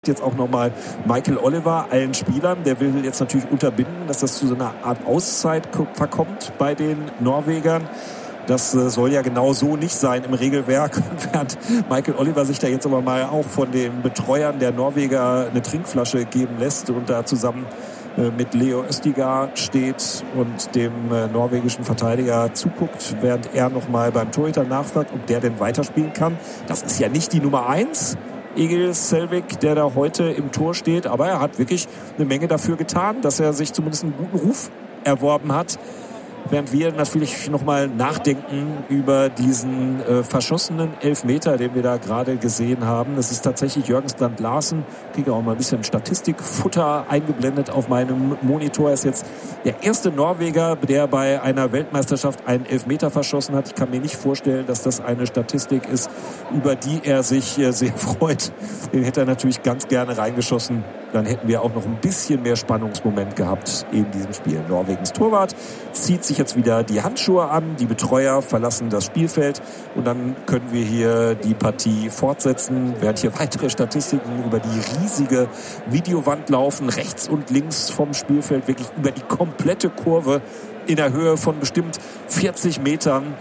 Jetzt auch nochmal Michael Oliver, allen Spielern. Der will jetzt natürlich unterbinden, dass das zu so einer Art Auszeit verkommt bei den Norwegern. Das soll ja genau so nicht sein im Regelwerk. Während Michael Oliver sich da jetzt aber mal auch von den Betreuern der Norweger eine Trinkflasche geben lässt und da zusammen mit Leo Østigard steht und dem norwegischen Verteidiger zuguckt, während er nochmal beim Torhüter nachfragt, ob der denn weiterspielen kann. Das ist ja nicht die Nummer 1. Egil Selvik, der da heute im Tor steht, aber er hat wirklich eine Menge dafür getan, dass er sich zumindest einen guten Ruf erworben hat. Während wir natürlich nochmal nachdenken über diesen verschossenen Elfmeter, den wir da gerade gesehen haben. Das ist tatsächlich Jürgen Strand Larsen. Ich kriege auch mal ein bisschen Statistikfutter eingeblendet auf meinem Monitor. Er ist jetzt der erste Norweger, der bei einer Weltmeisterschaft einen Elfmeter verschossen hat. Ich kann mir nicht vorstellen, dass das eine Statistik ist, über die er sich sehr freut. Den hätte er natürlich ganz gerne reingeschossen. Dann hätten wir auch noch ein bisschen mehr Spannungsmoment gehabt in diesem Spiel. Norwegens Torwart zieht sich jetzt wieder die Handschuhe an, die Betreuer verlassen das Spielfeld und dann können wir hier die Partie fortsetzen, während hier weitere Statistiken über die riesige Videowand laufen, rechts und links vom Spielfeld, wirklich über die komplette Kurve in der Höhe von bestimmt 40 Metern.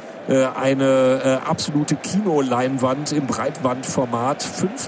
Eine absolute Kinoleinwand im Breitbandformat.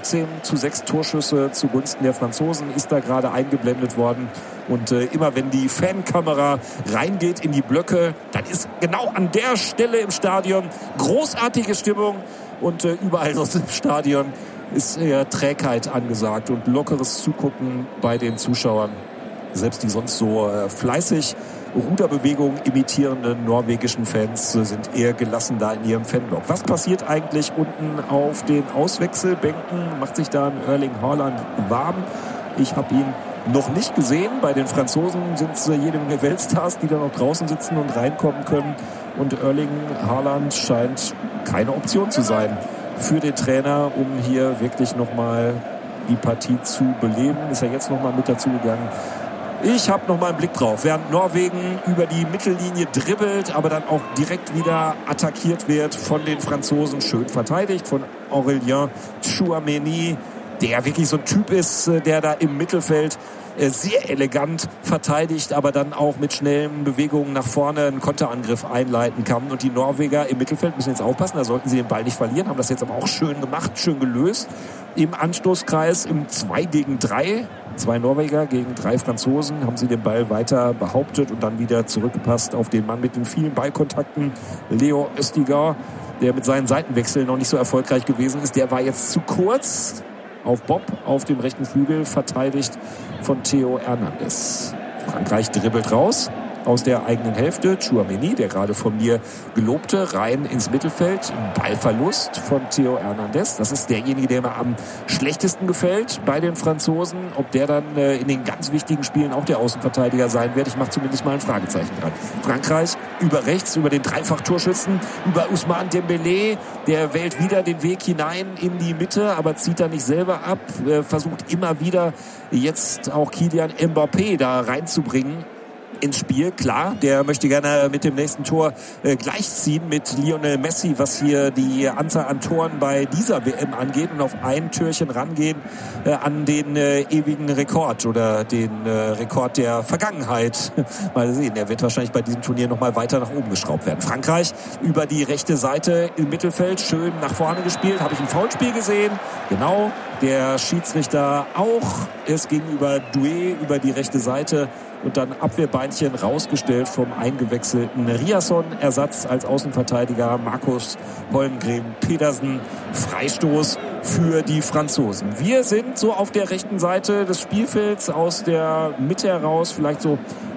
15:6 Torschüsse zugunsten der Franzosen ist da gerade eingeblendet worden. Und immer wenn die Fankamera reingeht in die Blöcke, dann ist genau an der Stelle im Stadion großartige Stimmung. Und überall sonst im Stadion ist eher Trägheit angesagt und lockeres Zugucken bei den Zuschauern. Selbst die sonst so fleißig Ruderbewegungen imitierenden norwegischen Fans sind eher gelassen da in ihrem Fanblock. Was passiert eigentlich unten auf den Auswechselbänken? Macht sich da ein Erling Haaland warm? Ich habe ihn noch nicht gesehen. Bei den Franzosen sind es jede Menge Weltstars, die da noch draußen sitzen und reinkommen können. Und Erling Haaland scheint keine Option zu sein für den Trainer, um hier wirklich nochmal die Partie zu beleben. Ist er jetzt nochmal mit dazu gegangen? Ich habe noch mal einen Blick drauf, während Norwegen über die Mittellinie dribbelt, aber dann auch direkt wieder attackiert wird von den Franzosen. Schön verteidigt von Aurélien Tchouaméni, der wirklich so ein Typ ist, der da im Mittelfeld sehr elegant verteidigt, aber dann auch mit schnellen Bewegungen nach vorne einen Konterangriff einleiten kann. Und die Norweger im Mittelfeld müssen jetzt aufpassen, da sollten sie den Ball nicht verlieren, haben das jetzt aber auch schön gemacht, schön gelöst. Im Anstoßkreis im 2 gegen 3, 2 Norweger gegen 3 Franzosen, haben sie den Ball weiter behauptet und dann wieder zurückgepasst auf den Mann mit den vielen Ballkontakten, Leo Østigard, der mit seinen Seitenwechseln noch nicht so erfolgreich gewesen ist. Der war jetzt zu kurz auf Bob, auf dem rechten Flügel, verteidigt von Theo Hernandez. Frankreich dribbelt raus aus der eigenen Hälfte. Tchouaméni, der gerade von mir gelobte, rein ins Mittelfeld. Ballverlust von Theo Hernandez. Das ist derjenige, der mir am schlechtesten gefällt bei den Franzosen. Ob der dann in den ganz wichtigen Spielen auch der Außenverteidiger sein wird, ich mache zumindest mal ein Fragezeichen dran. Frankreich über rechts, über den Dreifach-Torschützen, über Ousmane Dembélé. Der wählt wieder den Weg hinein in die Mitte, aber zieht da nicht selber ab. Versucht immer wieder jetzt auch Kylian Mbappé da reinzubringen ins Spiel. Klar, der möchte gerne mit dem nächsten Tor gleichziehen mit Lionel Messi, was hier die Anzahl an Toren bei dieser WM angeht und auf ein Türchen rangehen an den ewigen Rekord oder den Rekord der Vergangenheit. Mal sehen, der wird wahrscheinlich bei diesem Turnier nochmal weiter nach oben geschraubt werden. Frankreich über die rechte Seite im Mittelfeld, schön nach vorne gespielt. Habe ich ein Foulspiel gesehen? Genau. Der Schiedsrichter auch. Es ging über Doué über die rechte Seite und dann Abwehrbeinchen rausgestellt vom eingewechselten Riasson. Ersatz als Außenverteidiger Markus Holmgren Pedersen. Freistoß für die Franzosen. Wir sind so auf der rechten Seite des Spielfelds aus der Mitte heraus, vielleicht so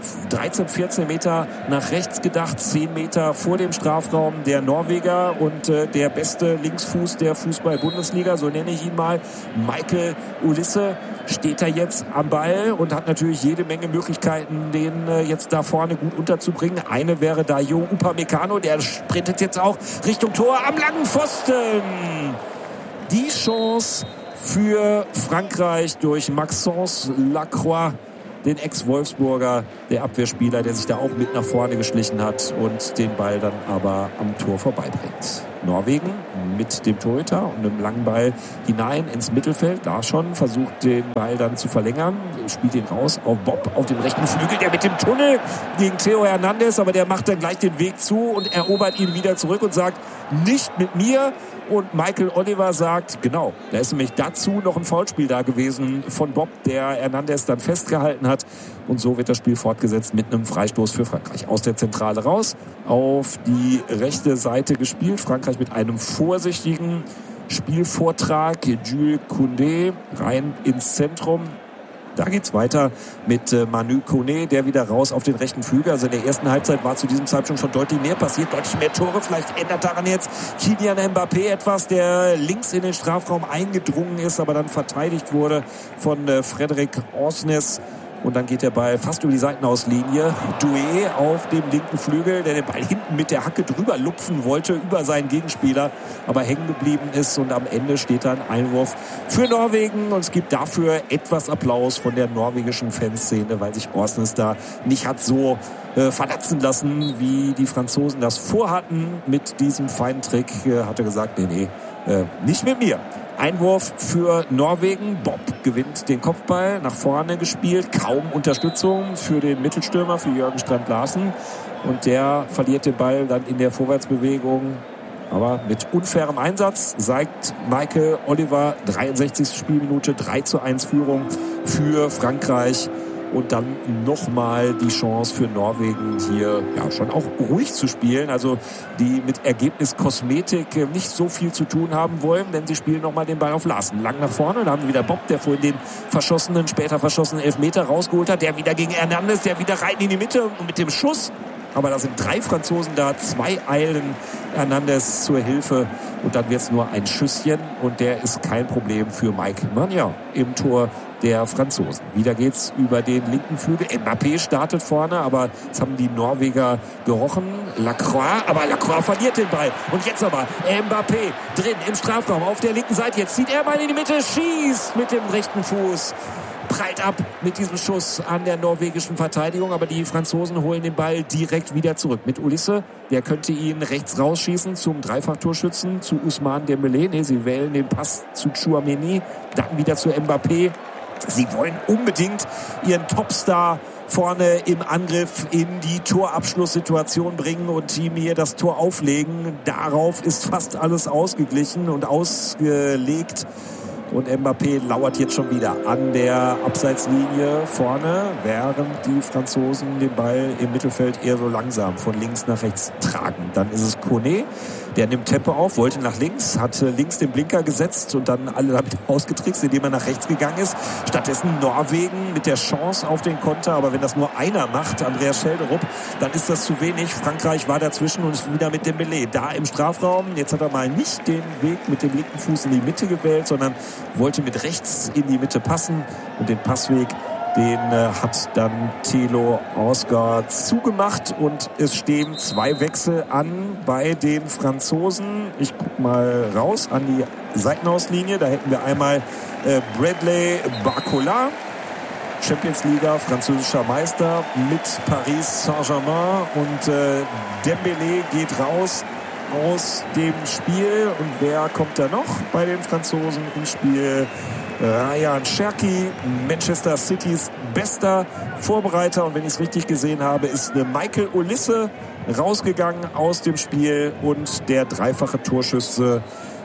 13, 14 Meter nach rechts gedacht, 10 Meter vor dem Strafraum der Norweger und der beste Linksfuß der Fußball-Bundesliga, so nenne ich ihn mal, Michael Olise, steht da jetzt am Ball und hat natürlich jede Menge Möglichkeiten, den jetzt da vorne gut unterzubringen. Eine wäre Dayo Upamecano, der sprintet jetzt auch Richtung Tor am langen Pfosten. Die Chance für Frankreich durch Maxence Lacroix, den Ex-Wolfsburger, der Abwehrspieler, der sich da auch mit nach vorne geschlichen hat und den Ball dann aber am Tor vorbeibringt. Norwegen mit dem Torhüter und einem langen Ball hinein ins Mittelfeld. Larsson versucht den Ball dann zu verlängern, spielt ihn raus auf Bob auf dem rechten Flügel, der mit dem Tunnel gegen Theo Hernandez, aber der macht dann gleich den Weg zu und erobert ihn wieder zurück und sagt, nicht mit mir. Und Michael Oliver sagt, genau, da ist nämlich dazu noch ein Foulspiel da gewesen von Bob, der Hernandez dann festgehalten hat. Und so wird das Spiel fortgesetzt mit einem Freistoß für Frankreich. Aus der Zentrale raus, auf die rechte Seite gespielt. Frankreich mit einem vorsichtigen Spielvortrag. Jules Koundé rein ins Zentrum. Da geht's weiter mit Manu Koné, der wieder raus auf den rechten Flügel. Also in der ersten Halbzeit war zu diesem Zeitpunkt schon deutlich mehr passiert, deutlich mehr Tore. Vielleicht ändert daran jetzt Kylian Mbappé etwas, der links in den Strafraum eingedrungen ist, aber dann verteidigt wurde von Frédéric Osnes. Und dann geht der Ball fast über die Seitenauslinie. Doué auf dem linken Flügel, der den Ball hinten mit der Hacke drüber lupfen wollte, über seinen Gegenspieler, aber hängen geblieben ist. Und am Ende steht dann Einwurf für Norwegen. Und es gibt dafür etwas Applaus von der norwegischen Fanszene, weil sich Osnes da nicht hat so verletzen lassen, wie die Franzosen das vorhatten mit diesem feinen Trick. Hat er gesagt, nee, nicht mit mir. Einwurf für Norwegen. Bob gewinnt den Kopfball, nach vorne gespielt. Kaum Unterstützung für den Mittelstürmer, für Jürgen Strand-Larsen. Und der verliert den Ball dann in der Vorwärtsbewegung. Aber mit unfairem Einsatz sagt Michael Oliver, 63. Spielminute, 3:1 Führung für Frankreich. Und dann nochmal die Chance für Norwegen, hier ja schon auch ruhig zu spielen. Also die mit Ergebniskosmetik nicht so viel zu tun haben wollen, denn sie spielen nochmal den Ball auf Larsen. Lang nach vorne, da haben wir wieder Bob, der vorhin den später verschossenen Elfmeter rausgeholt hat. Der wieder gegen Hernandez, der wieder rein in die Mitte und mit dem Schuss. Aber da sind 3 Franzosen da, 2 eilen Hernandez zur Hilfe. Und dann wird es nur ein Schüsschen und der ist kein Problem für Mike Maignan im Tor der Franzosen. Wieder geht's über den linken Flügel. Mbappé startet vorne, aber jetzt haben die Norweger gerochen. Lacroix, aber Lacroix verliert den Ball. Und jetzt aber Mbappé drin im Strafraum auf der linken Seite. Jetzt zieht er mal in die Mitte, schießt mit dem rechten Fuß. Prallt ab mit diesem Schuss an der norwegischen Verteidigung, aber die Franzosen holen den Ball direkt wieder zurück. Mit Ulisse, der könnte ihn rechts rausschießen zum Dreifachtorschützen, zu Ousmane Dembélé. Nee, sie wählen den Pass zu Tchouaméni, dann wieder zu Mbappé. Sie wollen unbedingt ihren Topstar vorne im Angriff in die Torabschlusssituation bringen und ihm hier das Tor auflegen. Darauf ist fast alles ausgeglichen und ausgelegt. Und Mbappé lauert jetzt schon wieder an der Abseitslinie vorne, während die Franzosen den Ball im Mittelfeld eher so langsam von links nach rechts tragen. Dann ist es Koné, der nimmt Tempo auf, wollte nach links, hat links den Blinker gesetzt und dann alle damit ausgetrickst, indem er nach rechts gegangen ist. Stattdessen Norwegen mit der Chance auf den Konter, aber wenn das nur einer macht, Andreas Schelderup, dann ist das zu wenig. Frankreich war dazwischen und ist wieder mit Dembélé da im Strafraum. Jetzt hat er mal nicht den Weg mit dem linken Fuß in die Mitte gewählt, sondern wollte mit rechts in die Mitte passen und den Passweg, den hat dann Thilo Osgard zugemacht und es stehen 2 Wechsel an bei den Franzosen. Ich guck mal raus an die Seitenauslinie. Da hätten wir einmal Bradley Barcola, Champions League, französischer Meister mit Paris Saint-Germain, und Dembélé geht raus aus dem Spiel. Und wer kommt da noch bei den Franzosen ins Spiel? Rayan Cherki, Manchester Citys bester Vorbereiter. Und wenn ich es richtig gesehen habe, ist Michael Olise rausgegangen aus dem Spiel und der dreifache Torschütze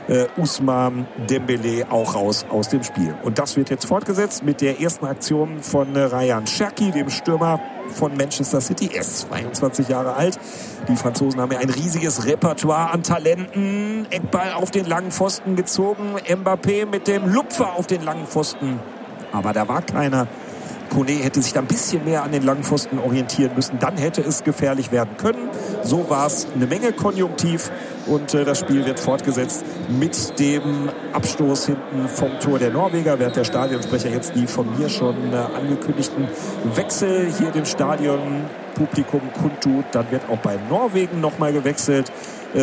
Ousmane Dembélé auch raus aus dem Spiel. Und das wird jetzt fortgesetzt mit der ersten Aktion von Rayan Cherki, dem Stürmer von Manchester City. Er ist 22 Jahre alt. Die Franzosen haben ja ein riesiges Repertoire an Talenten. Eckball auf den langen Pfosten gezogen. Mbappé mit dem Lupfer auf den langen Pfosten. Aber da war keiner. Koné hätte sich da ein bisschen mehr an den langen Pfosten orientieren müssen. Dann hätte es gefährlich werden können. So war es eine Menge konjunktiv. Und das Spiel wird fortgesetzt mit dem Abstoß hinten vom Tor der Norweger. Während der Stadionsprecher jetzt die von mir schon angekündigten Wechsel hier dem Stadionpublikum kundtut. Dann wird auch bei Norwegen nochmal gewechselt.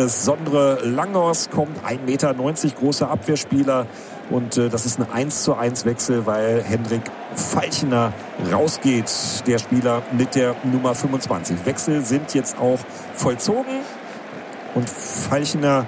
Sondre Langås kommt, 1,90 Meter großer Abwehrspieler. Und das ist ein 1:1 Wechsel, weil Hendrik Falchner rausgeht, der Spieler mit der Nummer 25. Wechsel sind jetzt auch vollzogen. Und Falchner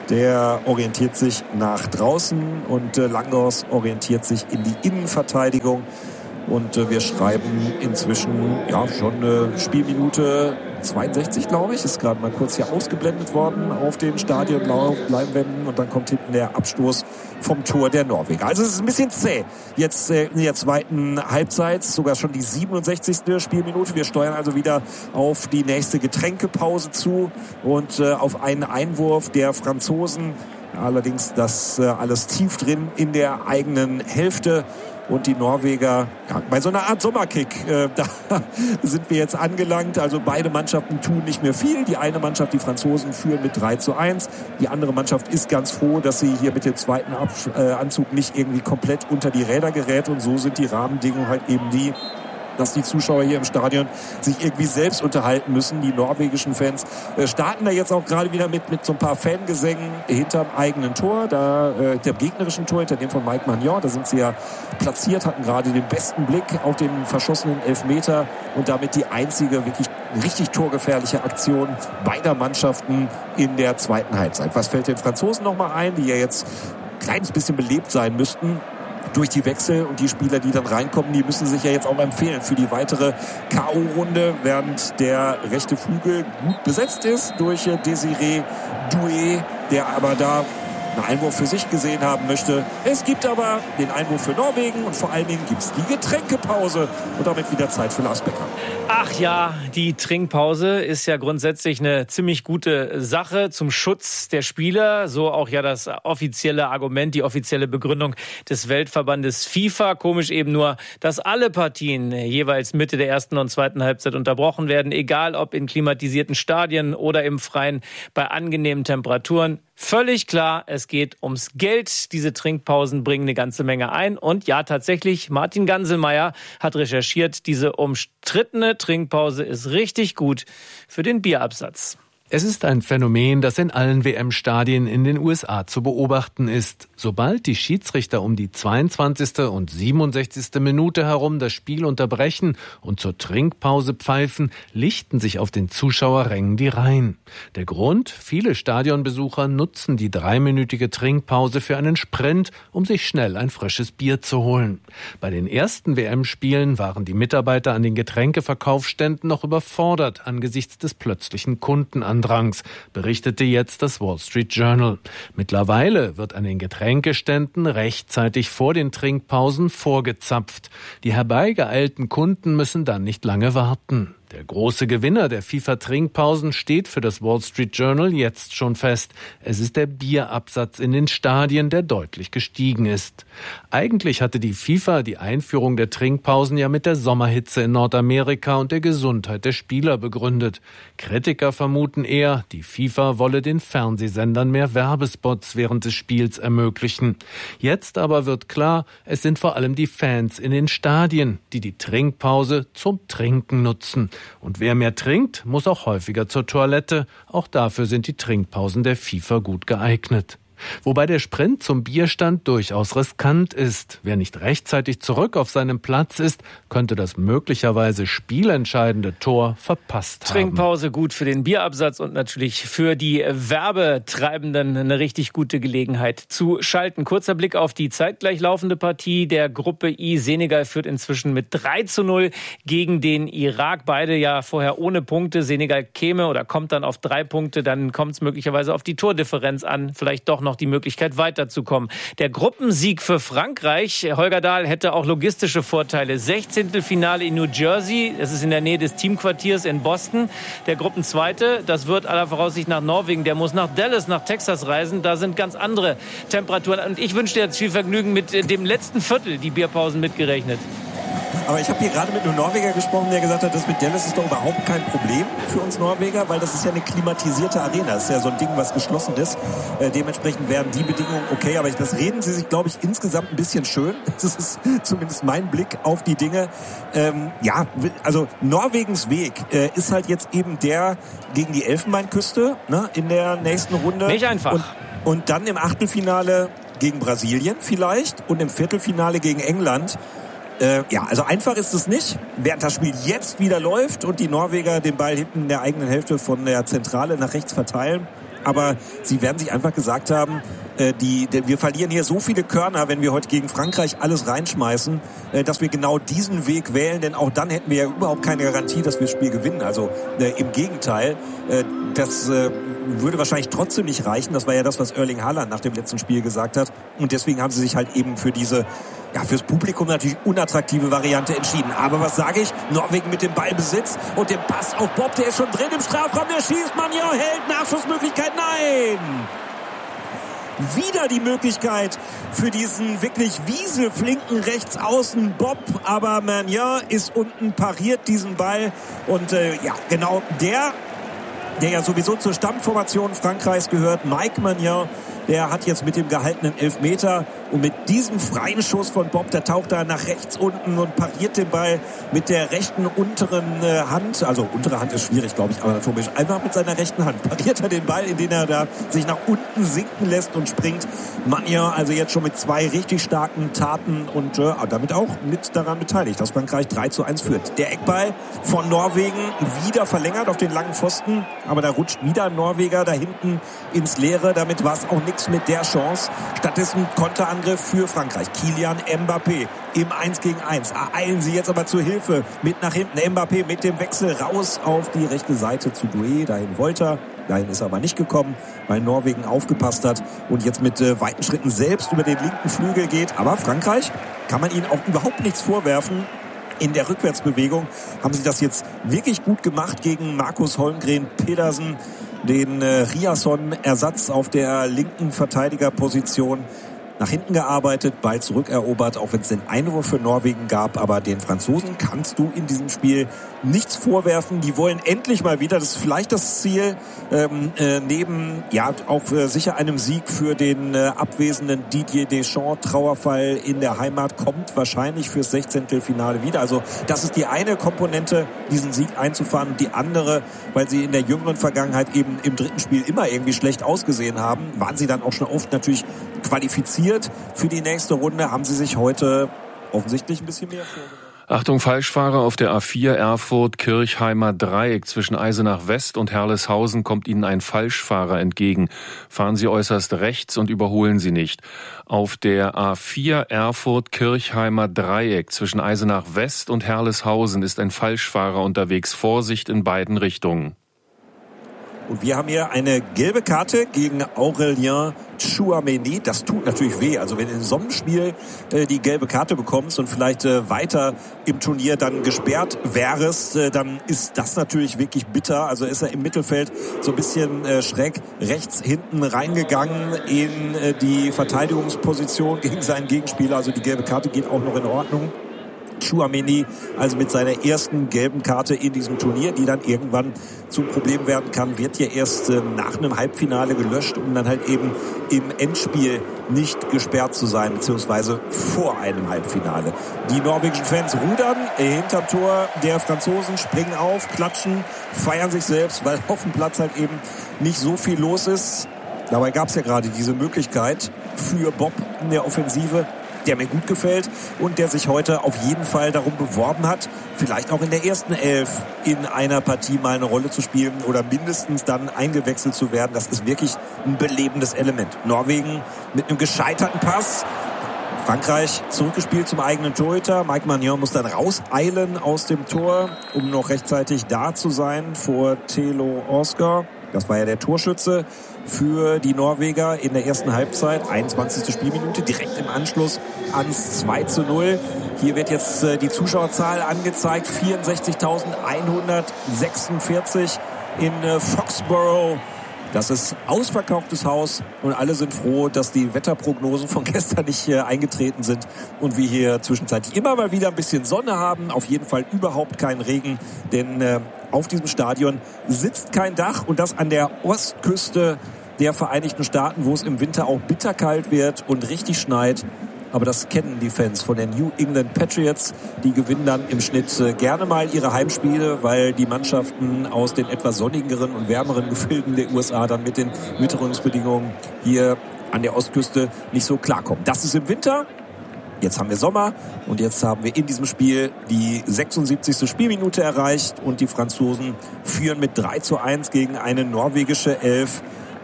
Der orientiert sich nach draußen und Langos orientiert sich in die Innenverteidigung. Und wir schreiben inzwischen schon Spielminute 62, glaube ich. Ist gerade mal kurz hier ausgeblendet worden auf den Stadionleinwänden. Und dann kommt hinten der Abstoß vom Tor der Norweger. Also es ist ein bisschen zäh. Jetzt in der zweiten Halbzeit, sogar schon die 67. Spielminute. Wir steuern also wieder auf die nächste Getränkepause zu und auf einen Einwurf der Franzosen. Allerdings das alles tief drin in der eigenen Hälfte. Und die Norweger, bei so einer Art Sommerkick, da sind wir jetzt angelangt. Also beide Mannschaften tun nicht mehr viel. Die eine Mannschaft, die Franzosen, führen mit 3:1. Die andere Mannschaft ist ganz froh, dass sie hier mit dem zweiten Anzug nicht irgendwie komplett unter die Räder gerät. Und so sind die Rahmenbedingungen halt eben die, dass die Zuschauer hier im Stadion sich irgendwie selbst unterhalten müssen. Die norwegischen Fans starten da jetzt auch gerade wieder mit so ein paar Fangesängen hinterm eigenen Tor, der gegnerischen Tor, hinter dem von Mike Maignan. Da sind sie ja platziert, hatten gerade den besten Blick auf den verschossenen Elfmeter und damit die einzige wirklich richtig torgefährliche Aktion beider Mannschaften in der zweiten Halbzeit. Was fällt den Franzosen nochmal ein, die ja jetzt ein kleines bisschen belebt sein müssten durch die Wechsel, und die Spieler, die dann reinkommen, die müssen sich ja jetzt auch empfehlen für die weitere K.O.-Runde, während der rechte Flügel gut besetzt ist durch Désiré Doué, der aber da einen Einwurf für sich gesehen haben möchte. Es gibt aber den Einwurf für Norwegen und vor allen Dingen gibt es die Getränkepause und damit wieder Zeit für Lars Becker. Ach ja, die Trinkpause ist ja grundsätzlich eine ziemlich gute Sache zum Schutz der Spieler. So auch ja das offizielle Argument, die offizielle Begründung des Weltverbandes FIFA. Komisch eben nur, dass alle Partien jeweils Mitte der ersten und zweiten Halbzeit unterbrochen werden, egal ob in klimatisierten Stadien oder im Freien bei angenehmen Temperaturen. Völlig klar, es geht ums Geld. Diese Trinkpausen bringen eine ganze Menge ein. Und ja, tatsächlich, Martin Ganselmeier hat recherchiert, diese umstrittene Trinkpause ist richtig gut für den Bierabsatz. Es ist ein Phänomen, das in allen WM-Stadien in den USA zu beobachten ist. Sobald die Schiedsrichter um die 22. und 67. Minute herum das Spiel unterbrechen und zur Trinkpause pfeifen, lichten sich auf den Zuschauerrängen die Reihen. Der Grund? Viele Stadionbesucher nutzen die 3-minütige Trinkpause für einen Sprint, um sich schnell ein frisches Bier zu holen. Bei den ersten WM-Spielen waren die Mitarbeiter an den Getränkeverkaufsständen noch überfordert angesichts des plötzlichen Kundenandrangs, berichtete jetzt das Wall Street Journal. Mittlerweile wird an den Getränkeständen rechtzeitig vor den Trinkpausen vorgezapft. Die herbeigeeilten Kunden müssen dann nicht lange warten. Der große Gewinner der FIFA-Trinkpausen steht für das Wall Street Journal jetzt schon fest. Es ist der Bierabsatz in den Stadien, der deutlich gestiegen ist. Eigentlich hatte die FIFA die Einführung der Trinkpausen ja mit der Sommerhitze in Nordamerika und der Gesundheit der Spieler begründet. Kritiker vermuten eher, die FIFA wolle den Fernsehsendern mehr Werbespots während des Spiels ermöglichen. Jetzt aber wird klar, es sind vor allem die Fans in den Stadien, die die Trinkpause zum Trinken nutzen. Und wer mehr trinkt, muss auch häufiger zur Toilette. Auch dafür sind die Trinkpausen der FIFA gut geeignet. Wobei der Sprint zum Bierstand durchaus riskant ist. Wer nicht rechtzeitig zurück auf seinem Platz ist, könnte das möglicherweise spielentscheidende Tor verpasst haben. Trinkpause gut für den Bierabsatz und natürlich für die Werbetreibenden eine richtig gute Gelegenheit zu schalten. Kurzer Blick auf die zeitgleich laufende Partie der Gruppe I. Senegal führt inzwischen mit 3:0 gegen den Irak. Beide ja vorher ohne Punkte. Senegal käme oder kommt dann auf 3 Punkte. Dann kommt es möglicherweise auf die Tordifferenz an. Vielleicht doch noch die Möglichkeit weiterzukommen. Der Gruppensieg für Frankreich, Holger Dahl, hätte auch logistische Vorteile. 16. Finale in New Jersey, das ist in der Nähe des Teamquartiers in Boston. Der Gruppenzweite, das wird aller Voraussicht nach Norwegen, der muss nach Dallas, nach Texas reisen. Da sind ganz andere Temperaturen. Und ich wünsche dir jetzt viel Vergnügen mit dem letzten Viertel, die Bierpausen mitgerechnet. Aber ich habe hier gerade mit einem Norweger gesprochen, der gesagt hat, das mit Dallas ist doch überhaupt kein Problem für uns Norweger, weil das ist ja eine klimatisierte Arena. Das ist ja so ein Ding, was geschlossen ist. Dementsprechend wären die Bedingungen okay. Aber das reden sie sich, glaube ich, insgesamt ein bisschen schön. Das ist zumindest mein Blick auf die Dinge. Also Norwegens Weg ist halt jetzt eben der gegen die Elfenbeinküste, ne, in der nächsten Runde. Nicht einfach. Und dann im Achtelfinale gegen Brasilien vielleicht und im Viertelfinale gegen England. Also einfach ist es nicht. Während das Spiel jetzt wieder läuft und die Norweger den Ball hinten in der eigenen Hälfte von der Zentrale nach rechts verteilen, aber sie werden sich einfach gesagt haben, wir verlieren hier so viele Körner, wenn wir heute gegen Frankreich alles reinschmeißen, dass wir genau diesen Weg wählen, denn auch dann hätten wir ja überhaupt keine Garantie, dass wir das Spiel gewinnen. Also im Gegenteil, das würde wahrscheinlich trotzdem nicht reichen. Das war ja das, was Erling Haaland nach dem letzten Spiel gesagt hat. Und deswegen haben sie sich halt eben für diese, fürs Publikum natürlich unattraktive Variante entschieden. Aber was sage ich? Norwegen mit dem Ballbesitz und dem Pass auf Bob, der ist schon drin im Strafraum, der schießt, Magnon hält, Nachschussmöglichkeit, nein! Wieder die Möglichkeit für diesen wirklich wieselflinken Rechtsaußen Bob, aber Magnon ist unten, pariert diesen Ball und genau der ja sowieso zur Stammformation Frankreichs gehört, Mike Magnon, der hat jetzt mit dem gehaltenen Elfmeter und mit diesem freien Schuss von Bob, der taucht da nach rechts unten und pariert den Ball mit der rechten unteren Hand. Also untere Hand ist schwierig, glaube ich, anatomisch. Einfach mit seiner rechten Hand pariert er den Ball, indem er da sich nach unten sinken lässt und springt. Magnon also jetzt schon mit 2 richtig starken Taten und damit auch mit daran beteiligt, dass Frankreich 3:1 führt. Der Eckball von Norwegen wieder verlängert auf den langen Pfosten, aber da rutscht wieder ein Norweger da hinten ins Leere. Damit war es auch nichts mit der Chance. Stattdessen Konterangriff für Frankreich. Kylian Mbappé im 1-gegen-1. Eilen sie jetzt aber zur Hilfe. Mit nach hinten. Mbappé mit dem Wechsel raus auf die rechte Seite zu Doué. Dahin wollte er. Dahin ist er aber nicht gekommen, weil Norwegen aufgepasst hat und jetzt mit weiten Schritten selbst über den linken Flügel geht. Aber Frankreich kann man ihnen auch überhaupt nichts vorwerfen. In der Rückwärtsbewegung haben sie das jetzt wirklich gut gemacht gegen Markus Holmgren Pedersen, den Riasson-Ersatz auf der linken Verteidigerposition. Nach hinten gearbeitet, Ball zurückerobert, auch wenn es den Einwurf für Norwegen gab. Aber den Franzosen kannst du in diesem Spiel nichts vorwerfen. Die wollen endlich mal wieder, das ist vielleicht das Ziel, neben auch sicher einem Sieg für den abwesenden Didier Deschamps. Trauerfall in der Heimat kommt wahrscheinlich fürs 16. Finale wieder. Also das ist die eine Komponente, diesen Sieg einzufahren. Und die andere, weil sie in der jüngeren Vergangenheit eben im dritten Spiel immer irgendwie schlecht ausgesehen haben, waren sie dann auch schon oft natürlich qualifiziert für die nächste Runde, haben sie sich heute offensichtlich ein bisschen mehr vorgenommen. Achtung, Falschfahrer auf der A4 Erfurt-Kirchheimer Dreieck. Zwischen Eisenach West und Herleshausen kommt Ihnen ein Falschfahrer entgegen. Fahren Sie äußerst rechts und überholen Sie nicht. Auf der A4 Erfurt-Kirchheimer Dreieck zwischen Eisenach West und Herleshausen ist ein Falschfahrer unterwegs. Vorsicht in beiden Richtungen. Und wir haben hier eine gelbe Karte gegen Aurélien Tchouaméni. Das tut natürlich weh. Also wenn du in so einem Spiel die gelbe Karte bekommst und vielleicht weiter im Turnier dann gesperrt wärst, dann ist das natürlich wirklich bitter. Also ist er im Mittelfeld so ein bisschen schräg rechts hinten reingegangen in die Verteidigungsposition gegen seinen Gegenspieler. Also die gelbe Karte geht auch noch in Ordnung. Tchouaméni also mit seiner ersten gelben Karte in diesem Turnier, die dann irgendwann zum Problem werden kann, wird ja erst nach einem Halbfinale gelöscht, um dann halt eben im Endspiel nicht gesperrt zu sein, beziehungsweise vor einem Halbfinale. Die norwegischen Fans rudern hinterm Tor der Franzosen, springen auf, klatschen, feiern sich selbst, weil auf dem Platz halt eben nicht so viel los ist. Dabei gab es ja gerade diese Möglichkeit für Bob in der Offensive, der mir gut gefällt und der sich heute auf jeden Fall darum beworben hat, vielleicht auch in der ersten Elf in einer Partie mal eine Rolle zu spielen oder mindestens dann eingewechselt zu werden. Das ist wirklich ein belebendes Element. Norwegen mit einem gescheiterten Pass. Frankreich zurückgespielt zum eigenen Torhüter. Mike Magnon muss dann rauseilen aus dem Tor, um noch rechtzeitig da zu sein vor Thelo Oscar. Das war ja der Torschütze für die Norweger in der ersten Halbzeit. 21. Spielminute, direkt im Anschluss ans 2:0. Hier wird jetzt die Zuschauerzahl angezeigt. 64.146 in Foxborough. Das ist ausverkauftes Haus und alle sind froh, dass die Wetterprognosen von gestern nicht eingetreten sind und wir hier zwischenzeitlich immer mal wieder ein bisschen Sonne haben. Auf jeden Fall überhaupt keinen Regen, denn auf diesem Stadion sitzt kein Dach und das an der Ostküste der Vereinigten Staaten, wo es im Winter auch bitterkalt wird und richtig schneit. Aber das kennen die Fans von den New England Patriots. Die gewinnen dann im Schnitt gerne mal ihre Heimspiele, weil die Mannschaften aus den etwas sonnigeren und wärmeren Gefilden der USA dann mit den Witterungsbedingungen hier an der Ostküste nicht so klarkommen. Das ist im Winter. Jetzt haben wir Sommer und jetzt haben wir in diesem Spiel die 76. Spielminute erreicht und die Franzosen führen mit 3:1 gegen eine norwegische Elf,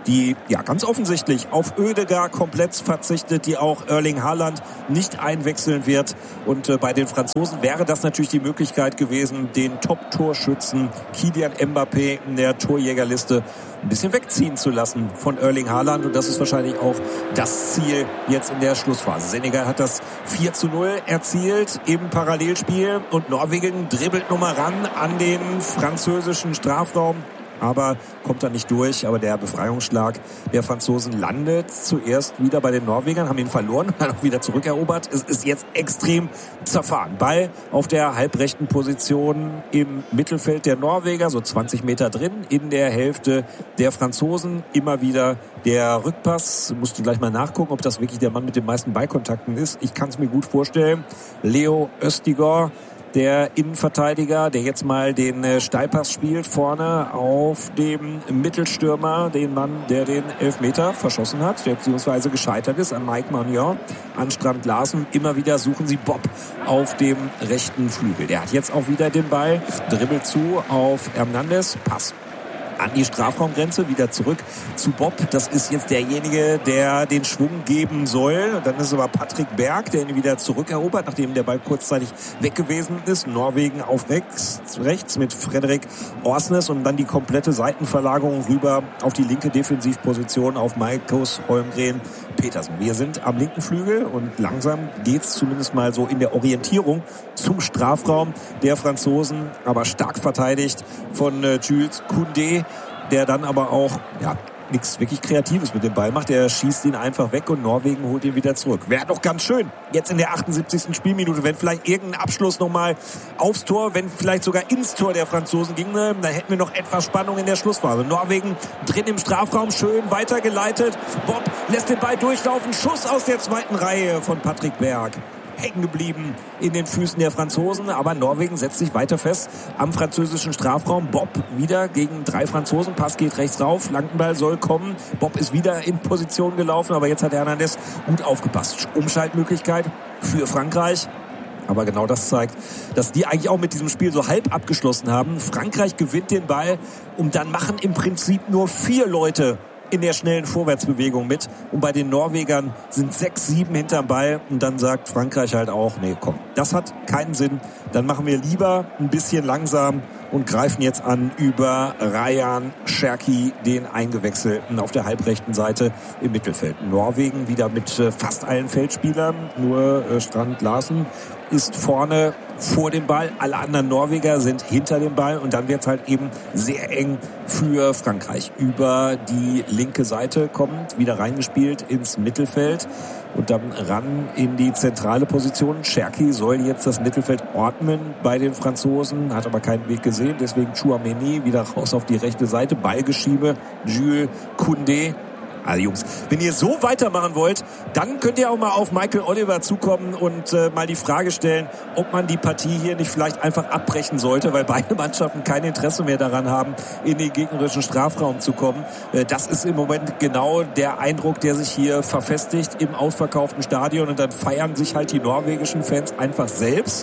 die ja ganz offensichtlich auf Oedegaard komplett verzichtet, die auch Erling Haaland nicht einwechseln wird. Und bei den Franzosen wäre das natürlich die Möglichkeit gewesen, den Top-Torschützen Kylian Mbappé in der Torjägerliste ein bisschen wegziehen zu lassen von Erling Haaland. Und das ist wahrscheinlich auch das Ziel jetzt in der Schlussphase. Senegal hat das 4:0 erzielt im Parallelspiel und Norwegen dribbelt nochmal ran an den französischen Strafraum. Aber kommt da nicht durch. Aber der Befreiungsschlag der Franzosen landet zuerst wieder bei den Norwegern, haben ihn verloren, dann auch wieder zurückerobert. Es ist jetzt extrem zerfahren. Ball auf der halbrechten Position im Mittelfeld der Norweger, so 20 Meter drin, in der Hälfte der Franzosen. Immer wieder der Rückpass. Musst du gleich mal nachgucken, ob das wirklich der Mann mit den meisten Ballkontakten ist. Ich kann es mir gut vorstellen. Leo Østigård, der Innenverteidiger, der jetzt mal den Steilpass spielt vorne auf dem Mittelstürmer, den Mann, der den Elfmeter verschossen hat, der beziehungsweise gescheitert ist an Mike Maignan, an Strand Larsen. Immer wieder suchen sie Bob auf dem rechten Flügel. Der hat jetzt auch wieder den Ball, dribbelt zu auf Hernandez, Pass an die Strafraumgrenze, wieder zurück zu Bob. Das ist jetzt derjenige, der den Schwung geben soll. Dann ist es aber Patrick Berg, der ihn wieder zurückerobert, nachdem der Ball kurzzeitig weg gewesen ist. Norwegen auf rechts mit Frederik Orsnes und dann die komplette Seitenverlagerung rüber auf die linke Defensivposition auf Markus Holmgren Petersen. Wir sind am linken Flügel und langsam geht's zumindest mal so in der Orientierung zum Strafraum der Franzosen, aber stark verteidigt von Jules Koundé, der dann aber auch nichts wirklich Kreatives mit dem Ball macht. Der schießt ihn einfach weg und Norwegen holt ihn wieder zurück. Wäre doch ganz schön, jetzt in der 78. Spielminute, wenn vielleicht irgendein Abschluss nochmal aufs Tor, wenn vielleicht sogar ins Tor der Franzosen ginge, dann hätten wir noch etwas Spannung in der Schlussphase. Norwegen drin im Strafraum, schön weitergeleitet. Bob lässt den Ball durchlaufen. Schuss aus der zweiten Reihe von Patrick Berg. Hängen geblieben in den Füßen der Franzosen, aber Norwegen setzt sich weiter fest am französischen Strafraum. Bob wieder gegen 3 Franzosen, Pass geht rechts rauf, Flankenball soll kommen. Bob ist wieder in Position gelaufen, aber jetzt hat Hernandez gut aufgepasst. Umschaltmöglichkeit für Frankreich. Aber genau das zeigt, dass die eigentlich auch mit diesem Spiel so halb abgeschlossen haben. Frankreich gewinnt den Ball und dann machen im Prinzip nur 4 Leute in der schnellen Vorwärtsbewegung mit. Und bei den Norwegern sind 6, 7 hinterm Ball. Und dann sagt Frankreich halt auch, nee, komm, das hat keinen Sinn. Dann machen wir lieber ein bisschen langsam und greifen jetzt an über Rayan Cherki, den Eingewechselten auf der halbrechten Seite im Mittelfeld. Norwegen wieder mit fast allen Feldspielern, nur Strand Larsen ist vorne vor dem Ball, alle anderen Norweger sind hinter dem Ball und dann wird es halt eben sehr eng für Frankreich. Über die linke Seite kommt, wieder reingespielt ins Mittelfeld und dann ran in die zentrale Position. Cherki soll jetzt das Mittelfeld ordnen bei den Franzosen, hat aber keinen Weg gesehen, deswegen Tchouaméni wieder raus auf die rechte Seite, Ballgeschiebe, Jules Koundé. Also Jungs, wenn ihr so weitermachen wollt, dann könnt ihr auch mal auf Michael Oliver zukommen und mal die Frage stellen, ob man die Partie hier nicht vielleicht einfach abbrechen sollte, weil beide Mannschaften kein Interesse mehr daran haben, in den gegnerischen Strafraum zu kommen. Das ist im Moment genau der Eindruck, der sich hier verfestigt im ausverkauften Stadion und dann feiern sich halt die norwegischen Fans einfach selbst.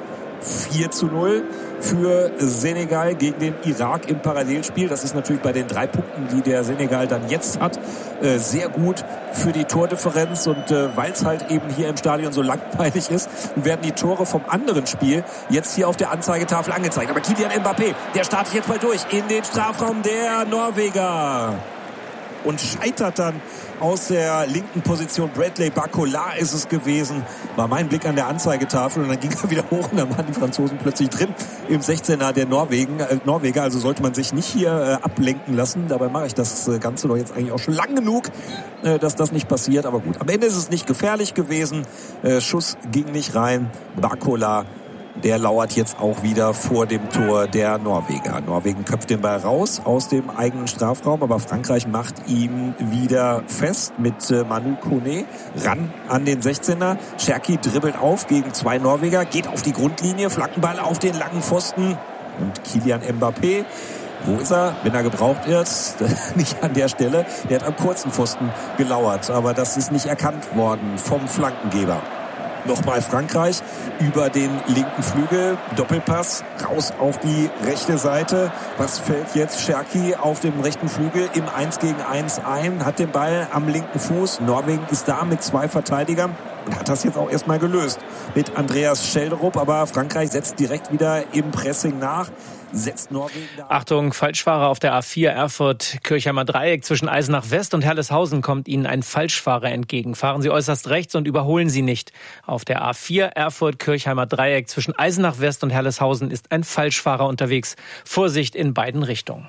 4:0 für Senegal gegen den Irak im Parallelspiel. Das ist natürlich bei den 3 Punkten, die der Senegal dann jetzt hat, sehr gut für die Tordifferenz. Und weil es halt eben hier im Stadion so langweilig ist, werden die Tore vom anderen Spiel jetzt hier auf der Anzeigetafel angezeigt. Aber Kylian Mbappé, der startet jetzt mal durch in den Strafraum der Norweger und scheitert dann aus der linken Position. Bradley Barcola ist es gewesen. War mein Blick an der Anzeigetafel und dann ging er wieder hoch und dann waren die Franzosen plötzlich drin im 16er der Norweger. Also sollte man sich nicht hier ablenken lassen. Dabei mache ich das Ganze doch jetzt eigentlich auch schon lang genug, dass das nicht passiert. Aber gut, am Ende ist es nicht gefährlich gewesen. Schuss ging nicht rein. Barcola, der lauert jetzt auch wieder vor dem Tor der Norweger. Norwegen köpft den Ball raus aus dem eigenen Strafraum, aber Frankreich macht ihn wieder fest mit Manu Koné ran an den 16er. Cherki dribbelt auf gegen 2 Norweger, geht auf die Grundlinie, Flankenball auf den langen Pfosten und Kylian Mbappé. Wo ist er? Wenn er gebraucht wird, nicht an der Stelle. Der hat am kurzen Pfosten gelauert, aber das ist nicht erkannt worden vom Flankengeber. Nochmal Frankreich über den linken Flügel. Doppelpass raus auf die rechte Seite. Was fällt jetzt? Cherki auf dem rechten Flügel im 1-gegen-1 ein. Hat den Ball am linken Fuß. Norwegen ist da mit 2 Verteidigern und hat das jetzt auch erstmal gelöst mit Andreas Schelderup. Aber Frankreich setzt direkt wieder im Pressing nach. Setzt Norwegen da. Achtung, Falschfahrer auf der A4 Erfurt-Kirchheimer Dreieck. Zwischen Eisenach West und Herleshausen kommt Ihnen ein Falschfahrer entgegen. Fahren Sie äußerst rechts und überholen Sie nicht. Auf der A4 Erfurt-Kirchheimer Dreieck zwischen Eisenach West und Herleshausen ist ein Falschfahrer unterwegs. Vorsicht in beiden Richtungen.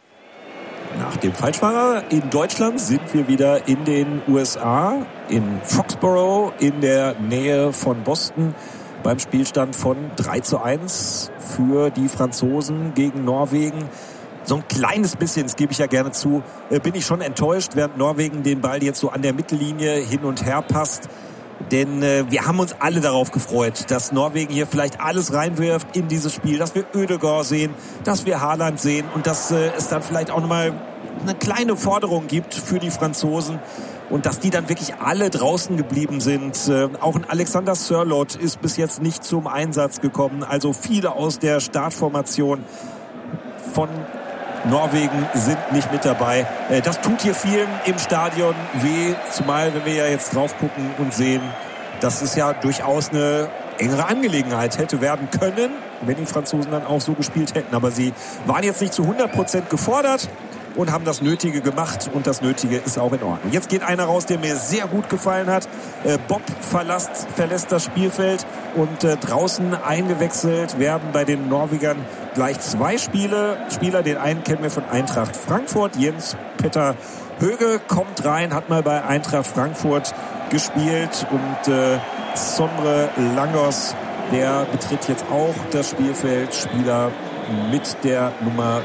Nach dem Falschfahrer in Deutschland sind wir wieder in den USA, in Foxborough, in der Nähe von Boston. Beim Spielstand von 3:1 für die Franzosen gegen Norwegen. So ein kleines bisschen, das gebe ich ja gerne zu, bin ich schon enttäuscht, während Norwegen den Ball jetzt so an der Mittellinie hin und her passt. Denn wir haben uns alle darauf gefreut, dass Norwegen hier vielleicht alles reinwirft in dieses Spiel, dass wir Ødegaard sehen, dass wir Haaland sehen und dass es dann vielleicht auch nochmal eine kleine Forderung gibt für die Franzosen. Und dass die dann wirklich alle draußen geblieben sind. Auch ein Alexander Sørloth ist bis jetzt nicht zum Einsatz gekommen. Also viele aus der Startformation von Norwegen sind nicht mit dabei. Das tut hier vielen im Stadion weh. Zumal, wenn wir ja jetzt drauf gucken und sehen, dass es ja durchaus eine engere Angelegenheit hätte werden können, wenn die Franzosen dann auch so gespielt hätten. Aber sie waren jetzt nicht zu 100% gefordert und haben das Nötige gemacht und das Nötige ist auch in Ordnung. Jetzt geht einer raus, der mir sehr gut gefallen hat. Bob verlässt das Spielfeld und draußen eingewechselt werden bei den Norwegern gleich 2 Spieler. Den einen kennen wir von Eintracht Frankfurt. Jens Petter Höge kommt rein, hat mal bei Eintracht Frankfurt gespielt und Sondre Langos, der betritt jetzt auch das Spielfeld. Spieler mit der Nummer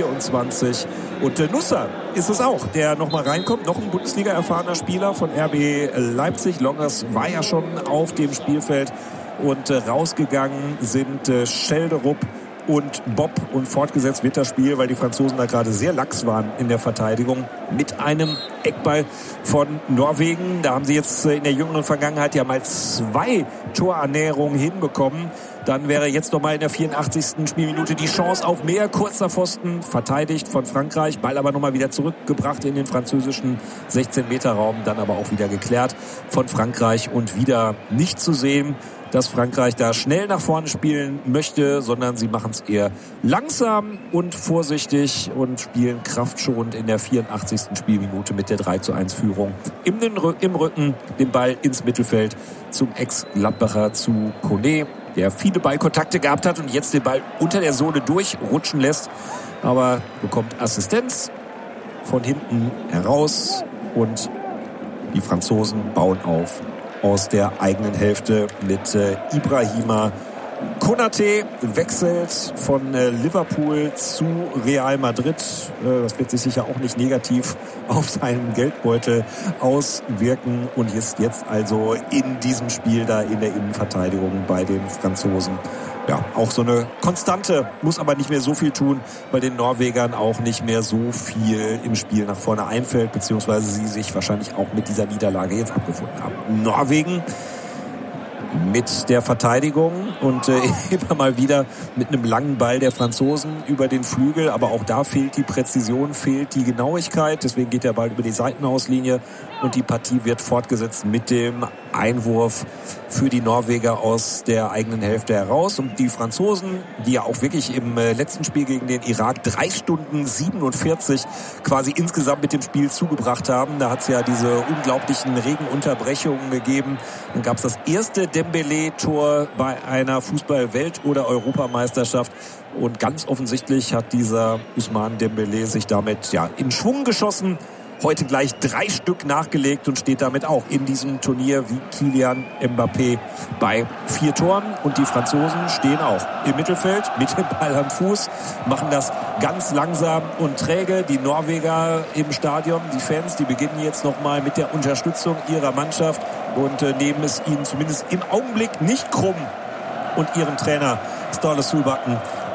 24. Und Nussa ist es auch, der nochmal reinkommt. Noch ein Bundesliga-erfahrener Spieler von RB Leipzig. Longers war ja schon auf dem Spielfeld. Und rausgegangen sind Schelderup und Bob. Und fortgesetzt wird das Spiel, weil die Franzosen da gerade sehr lax waren in der Verteidigung, mit einem Eckball von Norwegen. Da haben sie jetzt in der jüngeren Vergangenheit ja mal 2 Torannäherungen hinbekommen. Dann wäre jetzt nochmal in der 84. Spielminute die Chance auf mehr. Kurzer Pfosten, verteidigt von Frankreich. Ball aber nochmal wieder zurückgebracht in den französischen 16-Meter-Raum. Dann aber auch wieder geklärt von Frankreich. Und wieder nicht zu sehen, dass Frankreich da schnell nach vorne spielen möchte, sondern sie machen es eher langsam und vorsichtig und spielen kraftschonend in der 84. Spielminute mit der 3:1 Führung im Rücken, den Ball ins Mittelfeld zum Ex-Gladbacher, zu Kone, der viele Ballkontakte gehabt hat und jetzt den Ball unter der Sohle durchrutschen lässt, aber bekommt Assistenz von hinten heraus und die Franzosen bauen auf aus der eigenen Hälfte mit Ibrahima Konaté. Wechselt von Liverpool zu Real Madrid. Das wird sich sicher auch nicht negativ auf seinen Geldbeutel auswirken und ist jetzt also in diesem Spiel da in der Innenverteidigung bei den Franzosen. Ja, auch so eine Konstante, muss aber nicht mehr so viel tun, weil den Norwegern auch nicht mehr so viel im Spiel nach vorne einfällt, beziehungsweise sie sich wahrscheinlich auch mit dieser Niederlage jetzt abgefunden haben. Norwegen mit der Verteidigung und immer mal wieder mit einem langen Ball der Franzosen über den Flügel, aber auch da fehlt die Präzision, fehlt die Genauigkeit, deswegen geht der Ball über die Seitenauslinie und die Partie wird fortgesetzt mit dem Einwurf für die Norweger aus der eigenen Hälfte heraus. Und die Franzosen, die ja auch wirklich im letzten Spiel gegen den Irak 3 Stunden 47 quasi insgesamt mit dem Spiel zugebracht haben. Da hat es ja diese unglaublichen Regenunterbrechungen gegeben. Dann gab es das erste Dembélé-Tor bei einer Fußball-Welt- oder Europameisterschaft. Und ganz offensichtlich hat dieser Ousmane Dembélé sich damit ja in Schwung geschossen. Heute gleich 3 Stück nachgelegt und steht damit auch in diesem Turnier wie Kylian Mbappé bei 4 Toren. Und die Franzosen stehen auch im Mittelfeld mit dem Ball am Fuß, machen das ganz langsam und träge. Die Norweger im Stadion, die Fans, die beginnen jetzt nochmal mit der Unterstützung ihrer Mannschaft und nehmen es ihnen zumindest im Augenblick nicht krumm und ihrem Trainer Ståle Solbakken,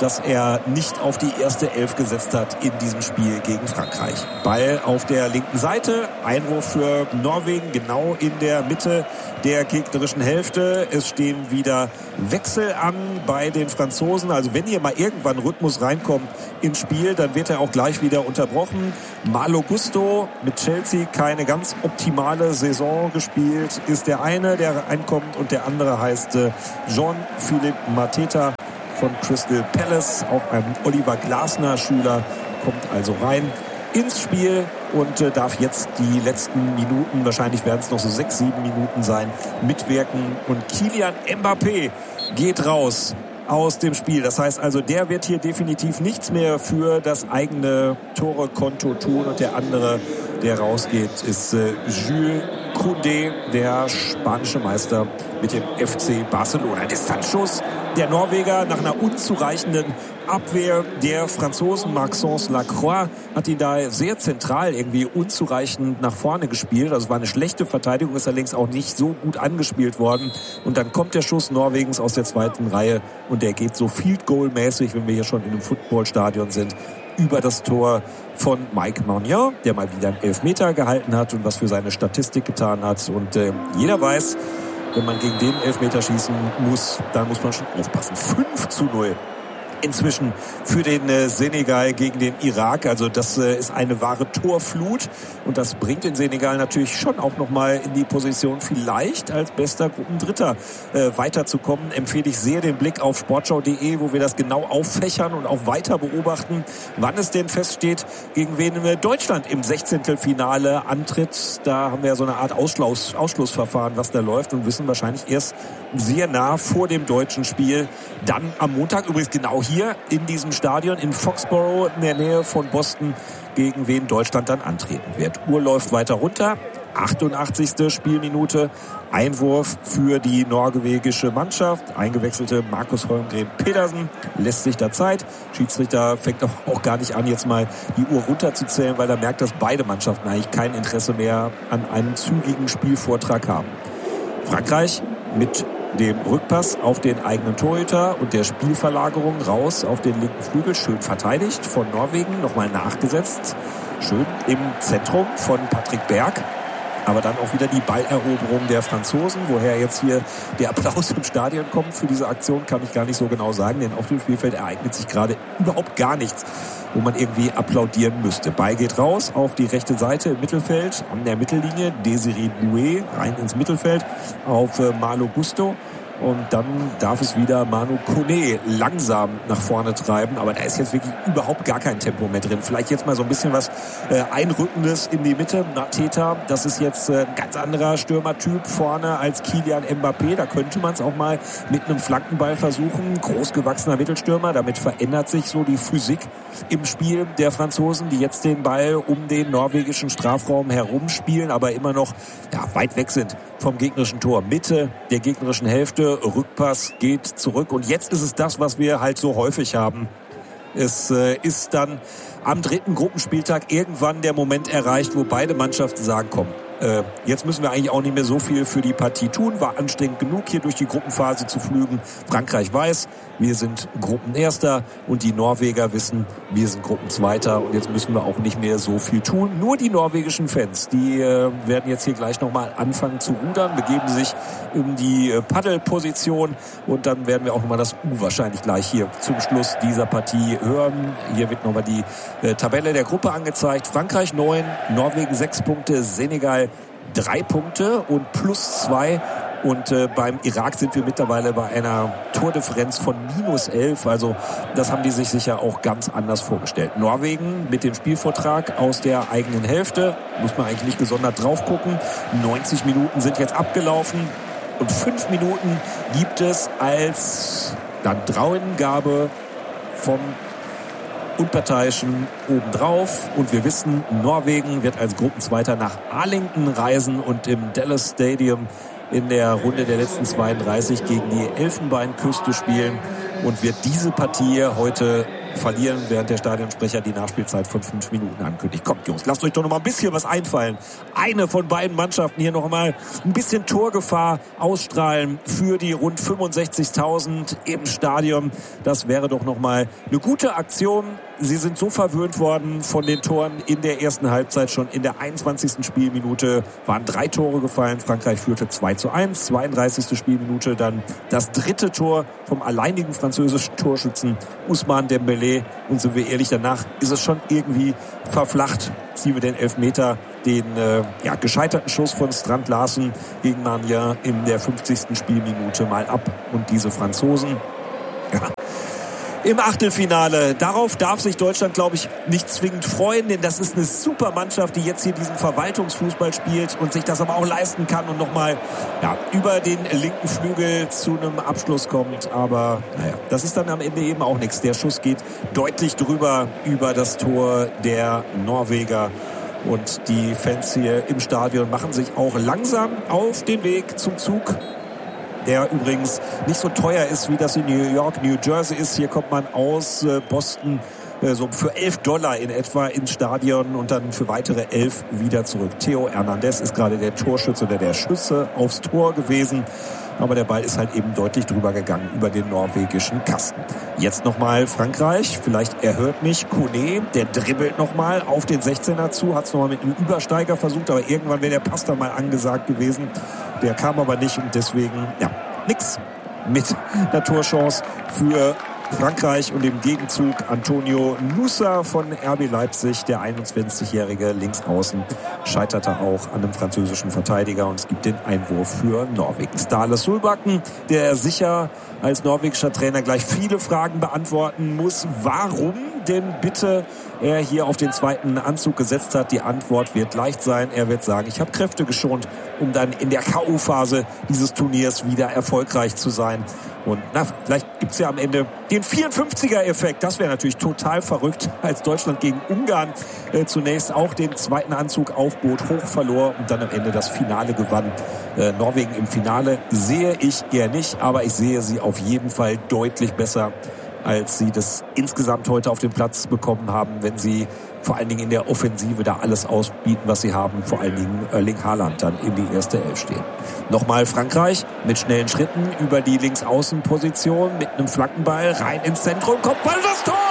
dass er nicht auf die erste Elf gesetzt hat in diesem Spiel gegen Frankreich. Ball auf der linken Seite, Einwurf für Norwegen, genau in der Mitte der gegnerischen Hälfte. Es stehen wieder Wechsel an bei den Franzosen. Also wenn hier mal irgendwann Rhythmus reinkommt ins Spiel, dann wird er auch gleich wieder unterbrochen. Malo Gusto mit Chelsea keine ganz optimale Saison gespielt, ist der eine, der reinkommt, und der andere heißt Jean-Philippe Mateta von Crystal Palace, auch ein Oliver Glasner-Schüler, kommt also rein ins Spiel und darf jetzt die letzten Minuten, wahrscheinlich werden es noch so 6-7 Minuten sein, mitwirken. Und Kylian Mbappé geht raus aus dem Spiel. Das heißt also, der wird hier definitiv nichts mehr für das eigene Tore-Konto tun. Und der andere, der rausgeht, ist Jules Koundé, der spanische Meister mit dem FC Barcelona. Distanzschuss der Norweger nach einer unzureichenden Abwehr der Franzosen. Maxence Lacroix hat ihn da sehr zentral irgendwie unzureichend nach vorne gespielt. Also es war eine schlechte Verteidigung, ist allerdings auch nicht so gut angespielt worden. Und dann kommt der Schuss Norwegens aus der zweiten Reihe und der geht so Field-Goal-mäßig, wenn wir hier schon in einem Footballstadion sind, über das Tor von Mike Maignan, der mal wieder einen Elfmeter gehalten hat und was für seine Statistik getan hat. Und jeder weiß, wenn man gegen den Elfmeter schießen muss, dann muss man schon aufpassen. 5-0 inzwischen für den Senegal gegen den Irak. Also das ist eine wahre Torflut und das bringt den Senegal natürlich schon auch nochmal in die Position, vielleicht als bester Gruppendritter weiterzukommen. Empfehle ich sehr den Blick auf sportschau.de, wo wir das genau auffächern und auch weiter beobachten, wann es denn feststeht, gegen wen Deutschland im 16. antritt. Da haben wir ja so eine Art Ausschlussverfahren, was da läuft, und wissen wahrscheinlich erst sehr nah vor dem deutschen Spiel. Dann am Montag, übrigens genau hier in diesem Stadion in Foxborough in der Nähe von Boston, gegen wen Deutschland dann antreten wird. Uhr läuft weiter runter. 88. Spielminute. Einwurf für die norwegische Mannschaft. Eingewechselte Markus Holmgren Pedersen lässt sich da Zeit. Schiedsrichter fängt auch gar nicht an, jetzt mal die Uhr runterzuzählen, weil er merkt, dass beide Mannschaften eigentlich kein Interesse mehr an einem zügigen Spielvortrag haben. Frankreich mit dem Rückpass auf den eigenen Torhüter und der Spielverlagerung raus auf den linken Flügel. Schön verteidigt von Norwegen, nochmal nachgesetzt. Schön im Zentrum von Patrick Berg. Aber dann auch wieder die Balleroberung der Franzosen. Woher jetzt hier der Applaus im Stadion kommt für diese Aktion, kann ich gar nicht so genau sagen. Denn auf dem Spielfeld ereignet sich gerade überhaupt gar nichts, wo man irgendwie applaudieren müsste. Ball geht raus auf die rechte Seite im Mittelfeld, an der Mittellinie. Désiré Doué rein ins Mittelfeld auf Malo Gusto. Und dann darf es wieder Manu Kone langsam nach vorne treiben. Aber da ist jetzt wirklich überhaupt gar kein Tempo mehr drin. Vielleicht jetzt mal so ein bisschen was Einrückendes in die Mitte. Mateta, das ist jetzt ein ganz anderer Stürmertyp vorne als Kylian Mbappé. Da könnte man es auch mal mit einem Flankenball versuchen. Großgewachsener Mittelstürmer. Damit verändert sich so die Physik im Spiel der Franzosen, die jetzt den Ball um den norwegischen Strafraum herumspielen, aber immer noch weit weg sind vom gegnerischen Tor. Mitte der gegnerischen Hälfte. Rückpass geht zurück. Und jetzt ist es das, was wir halt so häufig haben. Es ist dann am dritten Gruppenspieltag irgendwann der Moment erreicht, wo beide Mannschaften sagen, komm, jetzt müssen wir eigentlich auch nicht mehr so viel für die Partie tun. War anstrengend genug, hier durch die Gruppenphase zu flügen. Frankreich weiß, wir sind Gruppenerster, und die Norweger wissen, wir sind Gruppenzweiter, und jetzt müssen wir auch nicht mehr so viel tun. Nur die norwegischen Fans, die werden jetzt hier gleich nochmal anfangen zu rudern, begeben sich in die Paddelposition, und dann werden wir auch nochmal das U wahrscheinlich gleich hier zum Schluss dieser Partie hören. Hier wird nochmal die Tabelle der Gruppe angezeigt. Frankreich 9, Norwegen 6 Punkte, Senegal 3 Punkte und +2. Und beim Irak sind wir mittlerweile bei einer Tordifferenz von -11. Also das haben die sich sicher auch ganz anders vorgestellt. Norwegen mit dem Spielvortrag aus der eigenen Hälfte. Muss man eigentlich nicht gesondert drauf gucken. 90 Minuten sind jetzt abgelaufen. Und 5 Minuten gibt es als dann Drauengabe vom Unparteiischen obendrauf. Und wir wissen, Norwegen wird als Gruppenzweiter nach Arlington reisen und im Dallas Stadium in der Runde der letzten 32 gegen die Elfenbeinküste spielen und wird diese Partie heute verlieren, während der Stadionsprecher die Nachspielzeit von 5 Minuten ankündigt. Kommt, Jungs, lasst euch doch noch mal ein bisschen was einfallen. Eine von beiden Mannschaften hier noch mal ein bisschen Torgefahr ausstrahlen für die rund 65.000 im Stadion. Das wäre doch noch mal eine gute Aktion. Sie sind so verwöhnt worden von den Toren in der ersten Halbzeit. Schon in der 21. Spielminute waren 3 Tore gefallen. Frankreich führte 2:1. 32. Spielminute dann das 3. Tor vom alleinigen französischen Torschützen Ousmane Dembélé. Und sind wir ehrlich, danach ist es schon irgendwie verflacht. Ziehen wir den Elfmeter, den gescheiterten Schuss von Strand Larsen gegen Mania in der 50. Spielminute mal ab. Und diese Franzosen, im Achtelfinale. Darauf darf sich Deutschland, glaube ich, nicht zwingend freuen, denn das ist eine super Mannschaft, die jetzt hier diesen Verwaltungsfußball spielt und sich das aber auch leisten kann und nochmal über den linken Flügel zu einem Abschluss kommt. Aber das ist dann am Ende eben auch nichts. Der Schuss geht deutlich drüber über das Tor der Norweger. Und die Fans hier im Stadion machen sich auch langsam auf den Weg zum Zug, der übrigens nicht so teuer ist, wie das in New York, New Jersey ist. Hier kommt man aus Boston so für $11 in etwa ins Stadion und dann für weitere 11 wieder zurück. Theo Hernandez ist gerade der Torschütze oder der Schütze aufs Tor gewesen. Aber der Ball ist halt eben deutlich drüber gegangen über den norwegischen Kasten. Jetzt nochmal Frankreich. Vielleicht erhört mich Kone. Der dribbelt nochmal auf den 16er zu. Hat es nochmal mit einem Übersteiger versucht. Aber irgendwann wäre der Pass dann mal angesagt gewesen. Der kam aber nicht. Und deswegen, nix mit der Torchance für Frankreich und im Gegenzug Antonio Nusa von RB Leipzig, der 21-jährige Linksaußen, scheiterte auch an einem französischen Verteidiger und es gibt den Einwurf für Norwegen. Ståle Solbakken, der sicher als norwegischer Trainer gleich viele Fragen beantworten muss. Warum denn bitte er hier auf den zweiten Anzug gesetzt hat? Die Antwort wird leicht sein. Er wird sagen, ich habe Kräfte geschont, um dann in der K.O.-Phase dieses Turniers wieder erfolgreich zu sein. Und vielleicht gibt's ja am Ende den 54er-Effekt. Das wäre natürlich total verrückt, als Deutschland gegen Ungarn zunächst auch den zweiten Anzug aufbot, hoch verlor und dann am Ende das Finale gewann. Norwegen im Finale sehe ich eher nicht, aber ich sehe sie auf jeden Fall deutlich besser, als sie das insgesamt heute auf den Platz bekommen haben, wenn sie vor allen Dingen in der Offensive da alles ausbieten, was sie haben, vor allen Dingen Erling Haaland dann in die erste Elf stehen. Nochmal Frankreich mit schnellen Schritten über die Linksaußenposition mit einem Flankenball rein ins Zentrum, Kopfball, das Tor!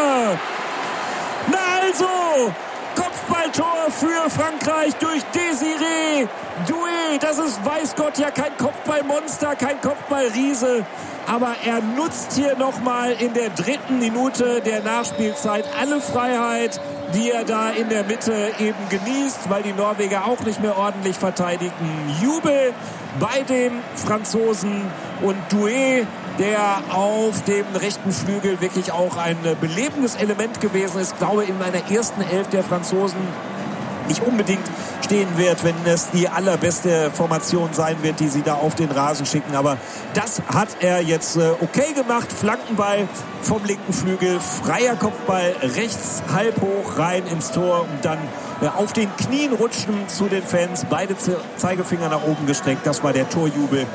Na also, Kopfballtor für Frankreich durch Désiré Doué. Das ist, weiß Gott, ja kein Kopfballmonster, kein Kopfballriese. Aber er nutzt hier nochmal in der 3. Minute der Nachspielzeit alle Freiheit, die er da in der Mitte eben genießt, weil die Norweger auch nicht mehr ordentlich verteidigen. Jubel bei den Franzosen und Doué, der auf dem rechten Flügel wirklich auch ein belebendes Element gewesen ist. Ich glaube, in meiner ersten Elf der Franzosen nicht unbedingt stehen wird, wenn es die allerbeste Formation sein wird, die sie da auf den Rasen schicken. Aber das hat er jetzt okay gemacht. Flankenball vom linken Flügel, freier Kopfball rechts halb hoch rein ins Tor und dann auf den Knien rutschen zu den Fans. Beide Zeigefinger nach oben gestreckt. Das war der Torjubel.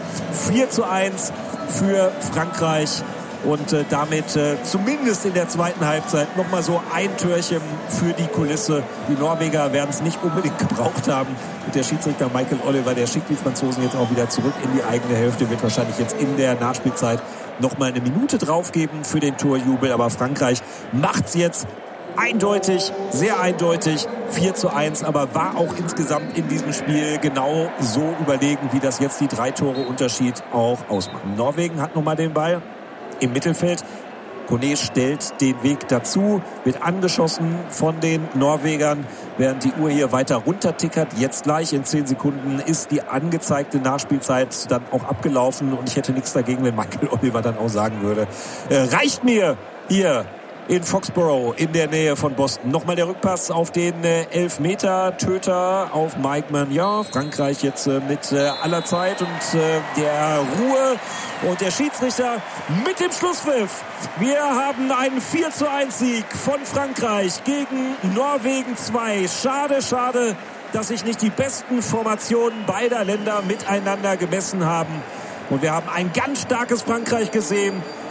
4:1 für Frankreich. Und damit zumindest in der zweiten Halbzeit nochmal so ein Türchen für die Kulisse. Die Norweger werden es nicht unbedingt gebraucht haben. Und der Schiedsrichter Michael Oliver, der schickt die Franzosen jetzt auch wieder zurück in die eigene Hälfte, wird wahrscheinlich jetzt in der Nachspielzeit nochmal eine Minute draufgeben für den Torjubel. Aber Frankreich macht's jetzt eindeutig, sehr eindeutig, 4:1, aber war auch insgesamt in diesem Spiel genau so überlegen, wie das jetzt die 3 Tore Unterschied auch ausmachen. Norwegen hat nochmal den Ball im Mittelfeld. Kone stellt den Weg dazu, wird angeschossen von den Norwegern, während die Uhr hier weiter runtertickert. Jetzt gleich in 10 Sekunden ist die angezeigte Nachspielzeit dann auch abgelaufen und ich hätte nichts dagegen, wenn Michael Oliver dann auch sagen würde, reicht mir hier in Foxborough in der Nähe von Boston. Nochmal der Rückpass auf den Elfmeter-Töter auf Mike Maignan. Frankreich jetzt mit aller Zeit und der Ruhe und der Schiedsrichter mit dem Schlusspfiff. Wir haben einen 4:1 Sieg von Frankreich gegen Norwegen 2. Schade, schade, dass sich nicht die besten Formationen beider Länder miteinander gemessen haben. Und wir haben ein ganz starkes Frankreich gesehen.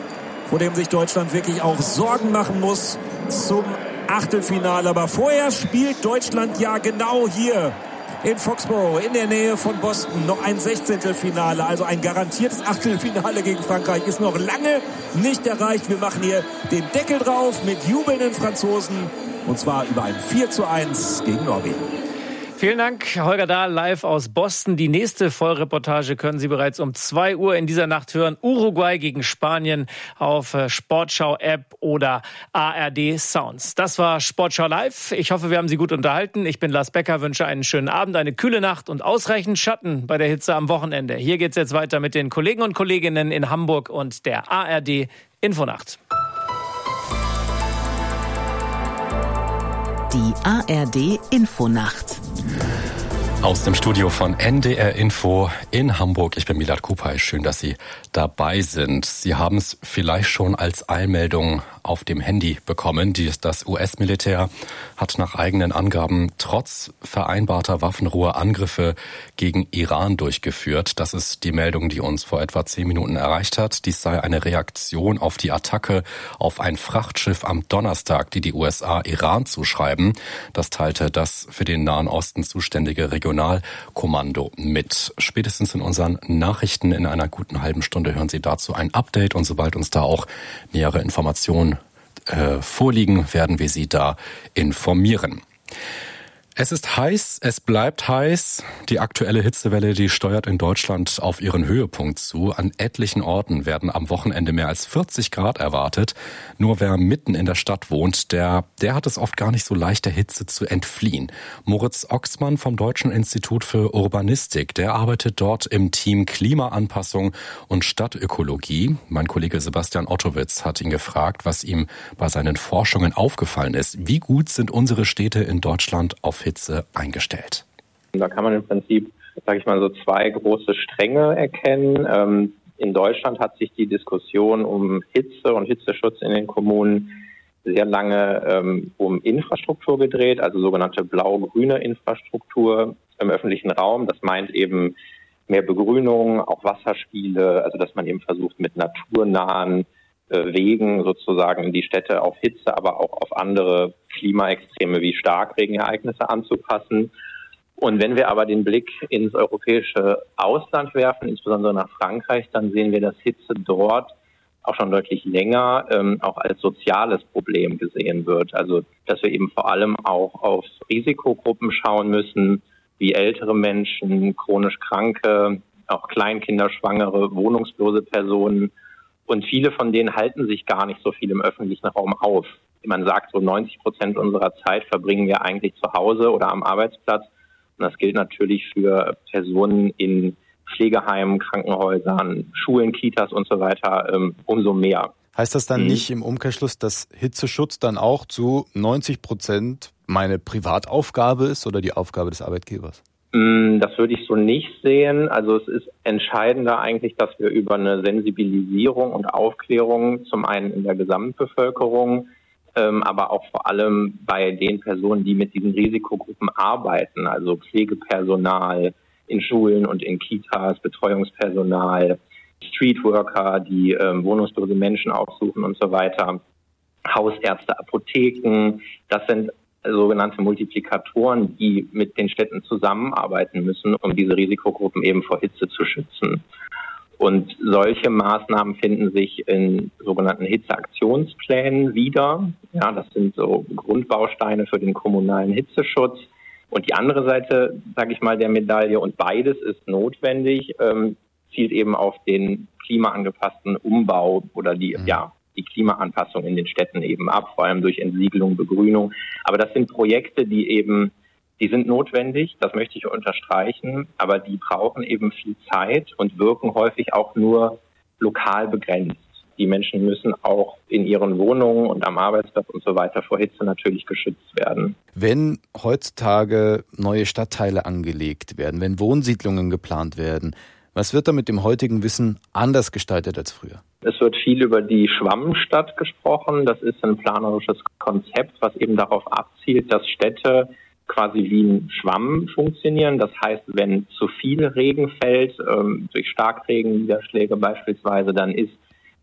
vor dem sich Deutschland wirklich auch Sorgen machen muss zum Achtelfinale. Aber vorher spielt Deutschland ja genau hier in Foxborough, in der Nähe von Boston, noch ein 16. Finale. Also ein garantiertes Achtelfinale gegen Frankreich ist noch lange nicht erreicht. Wir machen hier den Deckel drauf mit jubelnden Franzosen. Und zwar über ein 4:1 gegen Norwegen. Vielen Dank, Holger Dahl, live aus Boston. Die nächste Vollreportage können Sie bereits um 2 Uhr in dieser Nacht hören. Uruguay gegen Spanien auf Sportschau-App oder ARD Sounds. Das war Sportschau live. Ich hoffe, wir haben Sie gut unterhalten. Ich bin Lars Becker, wünsche einen schönen Abend, eine kühle Nacht und ausreichend Schatten bei der Hitze am Wochenende. Hier geht's jetzt weiter mit den Kollegen und Kolleginnen in Hamburg und der ARD Infonacht. Die ARD Infonacht. Aus dem Studio von NDR Info in Hamburg. Ich bin Milad Kupay. Schön, dass Sie dabei sind. Sie haben es vielleicht schon als Eilmeldung auf dem Handy bekommen. Das US-Militär hat nach eigenen Angaben trotz vereinbarter Waffenruhe Angriffe gegen Iran durchgeführt. Das ist die Meldung, die uns vor etwa 10 Minuten erreicht hat. Dies sei eine Reaktion auf die Attacke auf ein Frachtschiff am Donnerstag, die USA Iran zuschreiben. Das teilte das für den Nahen Osten zuständige Regionalkommando mit. Spätestens in unseren Nachrichten in einer guten halben Stunde hören Sie dazu ein Update. Und sobald uns da auch nähere Informationen vorliegen, werden wir Sie da informieren. Es ist heiß, es bleibt heiß. Die aktuelle Hitzewelle, die steuert in Deutschland auf ihren Höhepunkt zu. An etlichen Orten werden am Wochenende mehr als 40 Grad erwartet. Nur wer mitten in der Stadt wohnt, der hat es oft gar nicht so leicht, der Hitze zu entfliehen. Moritz Oxmann vom Deutschen Institut für Urbanistik, der arbeitet dort im Team Klimaanpassung und Stadtökologie. Mein Kollege Sebastian Ottowitz hat ihn gefragt, was ihm bei seinen Forschungen aufgefallen ist. Wie gut sind unsere Städte in Deutschland auf Hitze eingestellt? Da kann man im Prinzip, sage ich mal, so 2 große Stränge erkennen. In Deutschland hat sich die Diskussion um Hitze und Hitzeschutz in den Kommunen sehr lange um Infrastruktur gedreht, also sogenannte blau-grüne Infrastruktur im öffentlichen Raum. Das meint eben mehr Begrünung, auch Wasserspiele, also dass man eben versucht, mit naturnahen Wegen sozusagen die Städte auf Hitze, aber auch auf andere Klimaextreme wie Starkregenereignisse anzupassen. Und wenn wir aber den Blick ins europäische Ausland werfen, insbesondere nach Frankreich, dann sehen wir, dass Hitze dort auch schon deutlich länger auch als soziales Problem gesehen wird. Also dass wir eben vor allem auch auf Risikogruppen schauen müssen, wie ältere Menschen, chronisch Kranke, auch Kleinkinder, Schwangere, wohnungslose Personen. Und viele von denen halten sich gar nicht so viel im öffentlichen Raum auf. Man sagt, so 90% unserer Zeit verbringen wir eigentlich zu Hause oder am Arbeitsplatz. Und das gilt natürlich für Personen in Pflegeheimen, Krankenhäusern, Schulen, Kitas und so weiter umso mehr. Heißt das dann nicht im Umkehrschluss, dass Hitzeschutz dann auch zu 90% meine Privataufgabe ist oder die Aufgabe des Arbeitgebers? Das würde ich so nicht sehen. Also es ist entscheidender eigentlich, dass wir über eine Sensibilisierung und Aufklärung zum einen in der Gesamtbevölkerung, aber auch vor allem bei den Personen, die mit diesen Risikogruppen arbeiten, also Pflegepersonal in Schulen und in Kitas, Betreuungspersonal, Streetworker, die wohnungslose Menschen aufsuchen und so weiter, Hausärzte, Apotheken, das sind sogenannte Multiplikatoren, die mit den Städten zusammenarbeiten müssen, um diese Risikogruppen eben vor Hitze zu schützen. Und solche Maßnahmen finden sich in sogenannten Hitzeaktionsplänen wieder. Ja, das sind so Grundbausteine für den kommunalen Hitzeschutz. Und die andere Seite, sage ich mal, der Medaille, und beides ist notwendig, zielt eben auf den klimaangepassten Umbau oder die Klimaanpassung in den Städten eben ab, vor allem durch Entsiegelung, Begrünung. Aber das sind Projekte, die sind notwendig, das möchte ich unterstreichen, aber die brauchen eben viel Zeit und wirken häufig auch nur lokal begrenzt. Die Menschen müssen auch in ihren Wohnungen und am Arbeitsplatz und so weiter vor Hitze natürlich geschützt werden. Wenn heutzutage neue Stadtteile angelegt werden, wenn Wohnsiedlungen geplant werden, was wird da mit dem heutigen Wissen anders gestaltet als früher? Es wird viel über die Schwammstadt gesprochen. Das ist ein planerisches Konzept, was eben darauf abzielt, dass Städte quasi wie ein Schwamm funktionieren. Das heißt, wenn zu viel Regen fällt, durch Starkregenniederschläge beispielsweise, dann ist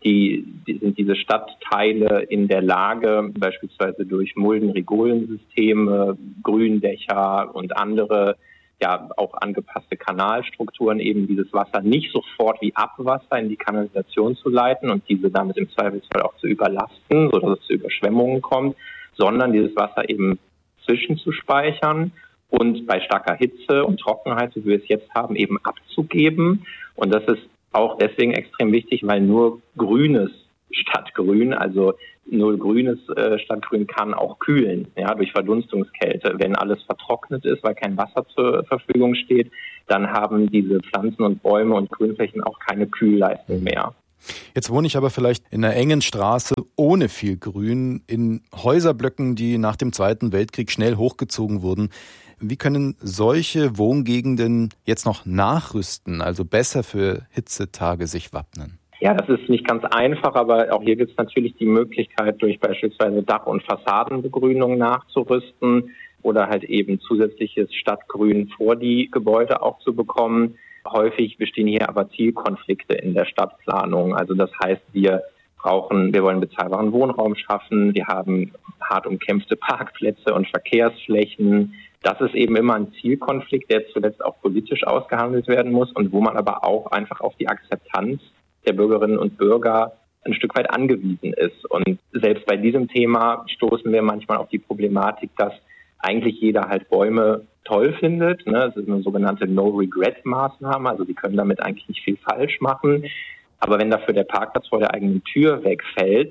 sind diese Stadtteile in der Lage, beispielsweise durch Mulden-Rigolensysteme, Gründächer und andere, ja, auch angepasste Kanalstrukturen, eben dieses Wasser nicht sofort wie Abwasser in die Kanalisation zu leiten und diese damit im Zweifelsfall auch zu überlasten, sodass es zu Überschwemmungen kommt, sondern dieses Wasser eben zwischenzuspeichern und bei starker Hitze und Trockenheit, so wie wir es jetzt haben, eben abzugeben. Und das ist auch deswegen extrem wichtig, weil nur Grünes statt Grün, also nur Grünes statt Grün kann auch kühlen, ja, durch Verdunstungskälte. Wenn alles vertrocknet ist, weil kein Wasser zur Verfügung steht, dann haben diese Pflanzen und Bäume und Grünflächen auch keine Kühlleistung mehr. Jetzt wohne ich aber vielleicht in einer engen Straße ohne viel Grün, in Häuserblöcken, die nach dem Zweiten Weltkrieg schnell hochgezogen wurden. Wie können solche Wohngegenden jetzt noch nachrüsten, also besser für Hitzetage sich wappnen? Ja, das ist nicht ganz einfach, aber auch hier gibt es natürlich die Möglichkeit, durch beispielsweise Dach- und Fassadenbegrünung nachzurüsten oder halt eben zusätzliches Stadtgrün vor die Gebäude auch zu bekommen. Häufig bestehen hier aber Zielkonflikte in der Stadtplanung. Also das heißt, wir wollen bezahlbaren Wohnraum schaffen, wir haben hart umkämpfte Parkplätze und Verkehrsflächen. Das ist eben immer ein Zielkonflikt, der zuletzt auch politisch ausgehandelt werden muss und wo man aber auch einfach auf die Akzeptanz der Bürgerinnen und Bürger ein Stück weit angewiesen ist. Und selbst bei diesem Thema stoßen wir manchmal auf die Problematik, dass eigentlich jeder halt Bäume toll findet. Es ist eine sogenannte No-Regret-Maßnahme, also sie können damit eigentlich nicht viel falsch machen. Aber wenn dafür der Parkplatz vor der eigenen Tür wegfällt,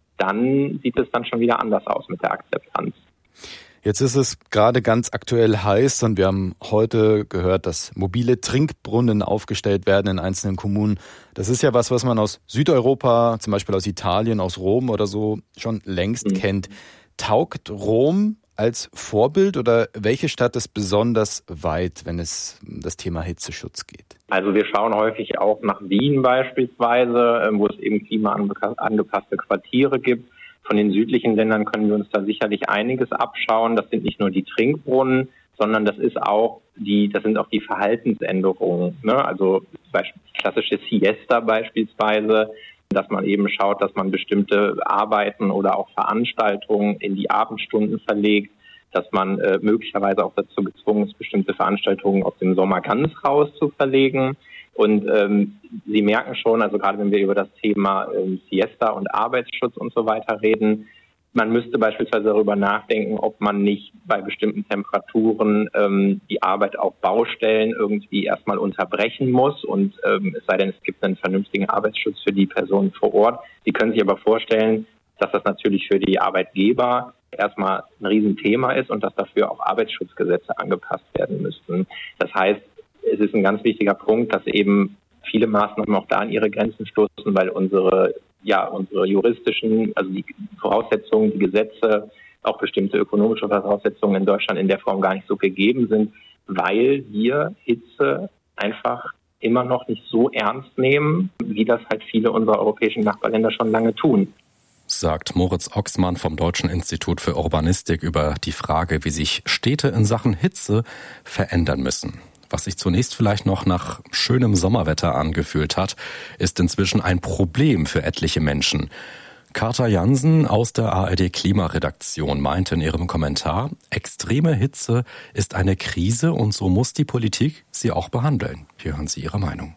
dann sieht es dann schon wieder anders aus mit der Akzeptanz. Jetzt ist es gerade ganz aktuell heiß und wir haben heute gehört, dass mobile Trinkbrunnen aufgestellt werden in einzelnen Kommunen. Das ist ja was man aus Südeuropa, zum Beispiel aus Italien, aus Rom oder so, schon längst kennt. Taugt Rom als Vorbild oder welche Stadt ist besonders weit, wenn es um das Thema Hitzeschutz geht? Also wir schauen häufig auch nach Wien beispielsweise, wo es eben klimaangepasste Quartiere gibt. Von den südlichen Ländern können wir uns da sicherlich einiges abschauen. Das sind nicht nur die Trinkbrunnen, sondern das sind auch die Verhaltensänderungen. Also klassische Siesta beispielsweise, dass man eben schaut, dass man bestimmte Arbeiten oder auch Veranstaltungen in die Abendstunden verlegt, dass man möglicherweise auch dazu gezwungen ist, bestimmte Veranstaltungen aus dem Sommer ganz raus zu verlegen. Und Sie merken schon, also gerade wenn wir über das Thema Siesta und Arbeitsschutz und so weiter reden, man müsste beispielsweise darüber nachdenken, ob man nicht bei bestimmten Temperaturen die Arbeit auf Baustellen irgendwie erstmal unterbrechen muss. Und es sei denn, es gibt einen vernünftigen Arbeitsschutz für die Personen vor Ort. Sie können sich aber vorstellen, dass das natürlich für die Arbeitgeber erstmal ein Riesenthema ist und dass dafür auch Arbeitsschutzgesetze angepasst werden müssten. Das heißt, es ist ein ganz wichtiger Punkt, dass eben viele Maßnahmen auch da an ihre Grenzen stoßen, weil unsere juristischen, also die Voraussetzungen, die Gesetze, auch bestimmte ökonomische Voraussetzungen in Deutschland in der Form gar nicht so gegeben sind, weil wir Hitze einfach immer noch nicht so ernst nehmen, wie das halt viele unserer europäischen Nachbarländer schon lange tun. Sagt Moritz Oxmann vom Deutschen Institut für Urbanistik über die Frage, wie sich Städte in Sachen Hitze verändern müssen. Was sich zunächst vielleicht noch nach schönem Sommerwetter angefühlt hat, ist inzwischen ein Problem für etliche Menschen. Carta Jansen aus der ARD-Klimaredaktion meinte in ihrem Kommentar, extreme Hitze ist eine Krise und so muss die Politik sie auch behandeln. Hier hören Sie ihre Meinung.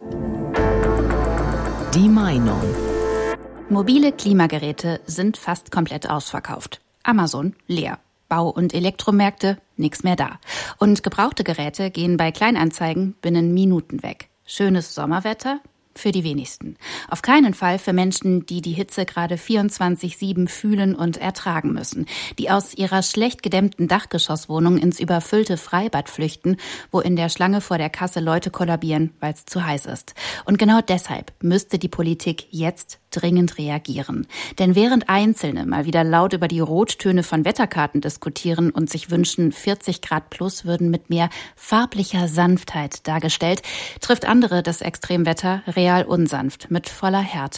Die Meinung. Mobile Klimageräte sind fast komplett ausverkauft. Amazon leer. Bau- und Elektromärkte, nichts mehr da. Und gebrauchte Geräte gehen bei Kleinanzeigen binnen Minuten weg. Schönes Sommerwetter? Für die wenigsten. Auf keinen Fall für Menschen, die die Hitze gerade 24/7 fühlen und ertragen müssen, die aus ihrer schlecht gedämmten Dachgeschosswohnung ins überfüllte Freibad flüchten, wo in der Schlange vor der Kasse Leute kollabieren, weil es zu heiß ist. Und genau deshalb müsste die Politik jetzt dringend reagieren. Denn während Einzelne mal wieder laut über die Rottöne von Wetterkarten diskutieren und sich wünschen, 40 Grad plus würden mit mehr farblicher Sanftheit dargestellt, trifft andere das Extremwetter real unsanft mit voller Härte.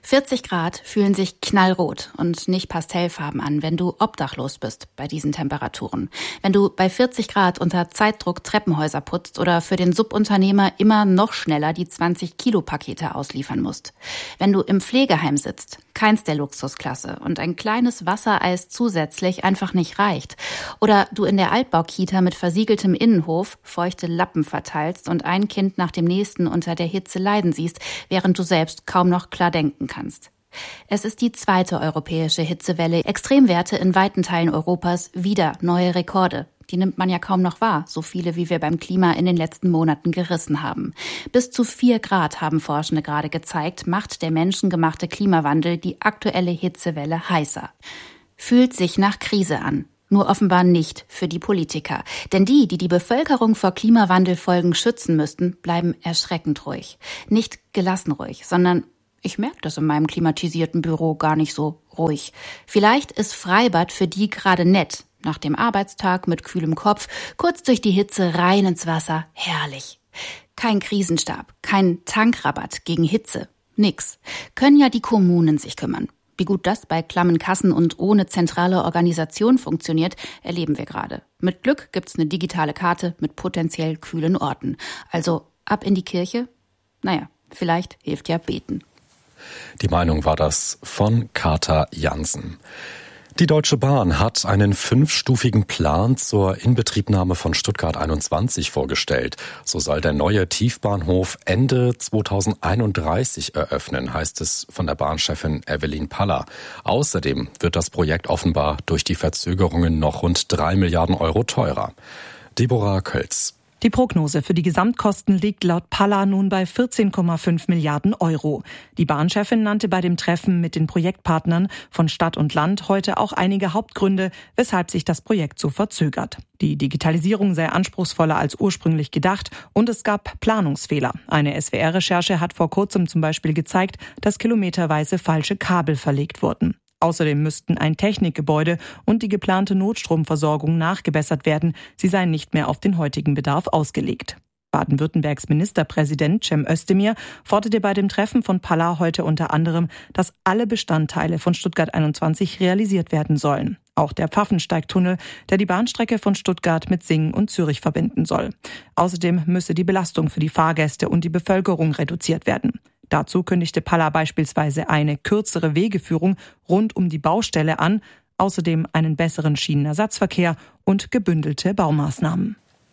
40 Grad fühlen sich knallrot und nicht pastellfarben an, wenn du obdachlos bist bei diesen Temperaturen. Wenn du bei 40 Grad unter Zeitdruck Treppenhäuser putzt oder für den Subunternehmer immer noch schneller die 20-Kilo-Pakete ausliefern musst. Wenn du im Pflegeheim sitzt, keins der Luxusklasse und ein kleines Wassereis zusätzlich einfach nicht reicht. Oder du in der Altbaukita mit versiegeltem Innenhof feuchte Lappen verteilst und ein Kind nach dem nächsten unter der Hitze leiden siehst, während du selbst kaum noch klar denken kannst. Es ist die zweite europäische Hitzewelle. Extremwerte in weiten Teilen Europas, wieder neue Rekorde. Die nimmt man ja kaum noch wahr, so viele wie wir beim Klima in den letzten Monaten gerissen haben. Bis zu 4 Grad, haben Forschende gerade gezeigt, macht der menschengemachte Klimawandel die aktuelle Hitzewelle heißer. Fühlt sich nach Krise an. Nur offenbar nicht für die Politiker. Denn die Bevölkerung vor Klimawandelfolgen schützen müssten, bleiben erschreckend ruhig. Nicht gelassen ruhig, sondern ich merke das in meinem klimatisierten Büro gar nicht so ruhig. Vielleicht ist Freibad für die gerade nett. Nach dem Arbeitstag mit kühlem Kopf, kurz durch die Hitze rein ins Wasser, herrlich. Kein Krisenstab, kein Tankrabatt gegen Hitze, nix. Können ja die Kommunen sich kümmern. Wie gut das bei klammen Kassen und ohne zentrale Organisation funktioniert, erleben wir gerade. Mit Glück gibt's eine digitale Karte mit potenziell kühlen Orten. Also ab in die Kirche? Naja, vielleicht hilft ja Beten. Die Meinung war das von Kater Jansen. Die Deutsche Bahn hat einen 5-stufigen Plan zur Inbetriebnahme von Stuttgart 21 vorgestellt. So soll der neue Tiefbahnhof Ende 2031 eröffnen, heißt es von der Bahnchefin Evelyn Paller. Außerdem wird das Projekt offenbar durch die Verzögerungen noch rund 3 Milliarden Euro teurer. Deborah Kölz. Die Prognose für die Gesamtkosten liegt laut Paller nun bei 14,5 Milliarden Euro. Die Bahnchefin nannte bei dem Treffen mit den Projektpartnern von Stadt und Land heute auch einige Hauptgründe, weshalb sich das Projekt so verzögert. Die Digitalisierung sei anspruchsvoller als ursprünglich gedacht und es gab Planungsfehler. Eine SWR-Recherche hat vor kurzem zum Beispiel gezeigt, dass kilometerweise falsche Kabel verlegt wurden. Außerdem müssten ein Technikgebäude und die geplante Notstromversorgung nachgebessert werden. Sie seien nicht mehr auf den heutigen Bedarf ausgelegt. Baden-Württembergs Ministerpräsident Cem Özdemir forderte bei dem Treffen von Paller heute unter anderem, dass alle Bestandteile von Stuttgart 21 realisiert werden sollen. Auch der Pfaffensteigtunnel, der die Bahnstrecke von Stuttgart mit Singen und Zürich verbinden soll. Außerdem müsse die Belastung für die Fahrgäste und die Bevölkerung reduziert werden. Dazu kündigte Paller beispielsweise eine kürzere Wegeführung rund um die Baustelle an, außerdem einen besseren Schienenersatzverkehr und gebündelte Baumaßnahmen.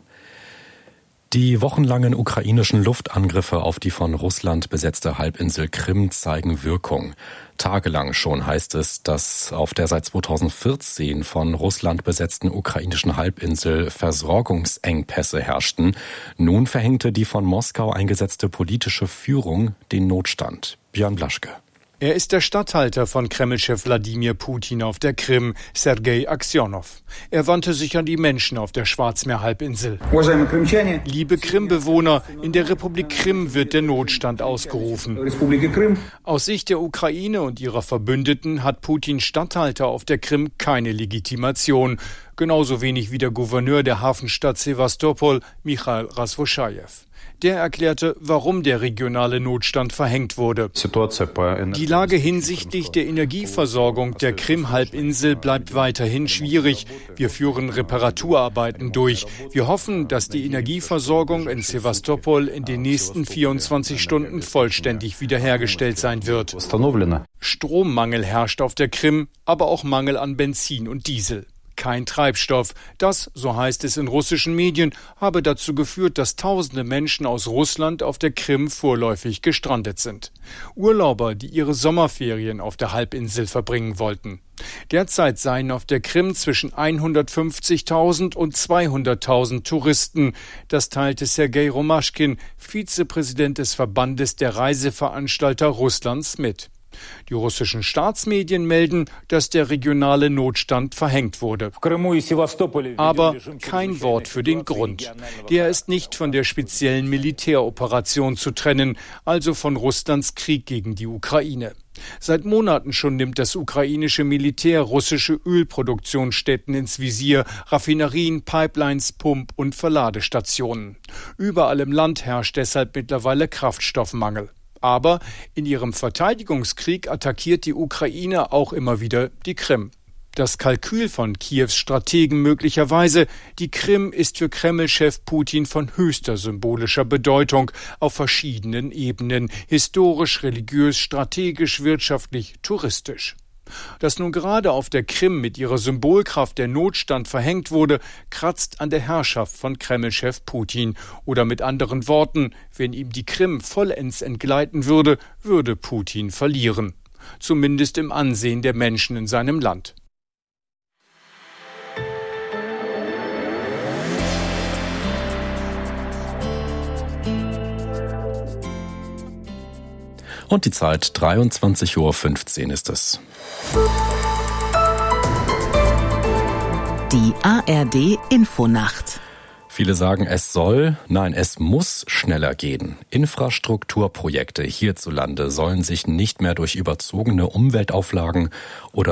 Die wochenlangen ukrainischen Luftangriffe auf die von Russland besetzte Halbinsel Krim zeigen Wirkung. Tagelang schon heißt es, dass auf der seit 2014 von Russland besetzten ukrainischen Halbinsel Versorgungsengpässe herrschten. Nun verhängte die von Moskau eingesetzte politische Führung den Notstand. Björn Blaschke. Er ist der Statthalter von Kremlchef Wladimir Putin auf der Krim, Sergei Aksionow. Er wandte sich an die Menschen auf der Schwarzmeerhalbinsel. Liebe Krimbewohner, in der Republik Krim wird der Notstand ausgerufen. Aus Sicht der Ukraine und ihrer Verbündeten hat Putins Statthalter auf der Krim keine Legitimation. Genauso wenig wie der Gouverneur der Hafenstadt Sewastopol, Michail Rasvoschajew. Der erklärte, warum der regionale Notstand verhängt wurde. Die Lage hinsichtlich der Energieversorgung der Krim-Halbinsel bleibt weiterhin schwierig. Wir führen Reparaturarbeiten durch. Wir hoffen, dass die Energieversorgung in Sewastopol in den nächsten 24 Stunden vollständig wiederhergestellt sein wird. Strommangel herrscht auf der Krim, aber auch Mangel an Benzin und Diesel. Kein Treibstoff. Das, so heißt es in russischen Medien, habe dazu geführt, dass tausende Menschen aus Russland auf der Krim vorläufig gestrandet sind. Urlauber, die ihre Sommerferien auf der Halbinsel verbringen wollten. Derzeit seien auf der Krim zwischen 150.000 und 200.000 Touristen. Das teilte Sergei Romaschkin, Vizepräsident des Verbandes der Reiseveranstalter Russlands, mit. Die russischen Staatsmedien melden, dass der regionale Notstand verhängt wurde. Aber kein Wort für den Grund. Der ist nicht von der speziellen Militäroperation zu trennen, also von Russlands Krieg gegen die Ukraine. Seit Monaten schon nimmt das ukrainische Militär russische Ölproduktionsstätten ins Visier, Raffinerien, Pipelines, Pump- und Verladestationen. Überall im Land herrscht deshalb mittlerweile Kraftstoffmangel. Aber in ihrem Verteidigungskrieg attackiert die Ukraine auch immer wieder die Krim. Das Kalkül von Kiews Strategen möglicherweise, die Krim ist für Kreml-Chef Putin von höchster symbolischer Bedeutung auf verschiedenen Ebenen, historisch, religiös, strategisch, wirtschaftlich, touristisch. Dass nun gerade auf der Krim mit ihrer Symbolkraft der Notstand verhängt wurde, kratzt an der Herrschaft von Kreml-Chef Putin. Oder mit anderen Worten, wenn ihm die Krim vollends entgleiten würde, würde Putin verlieren. Zumindest im Ansehen der Menschen in seinem Land. Und die Zeit 23:15 Uhr ist es. Die ARD Infonacht. Viele sagen, es muss schneller gehen. Infrastrukturprojekte hierzulande sollen sich nicht mehr durch überzogene Umweltauflagen oder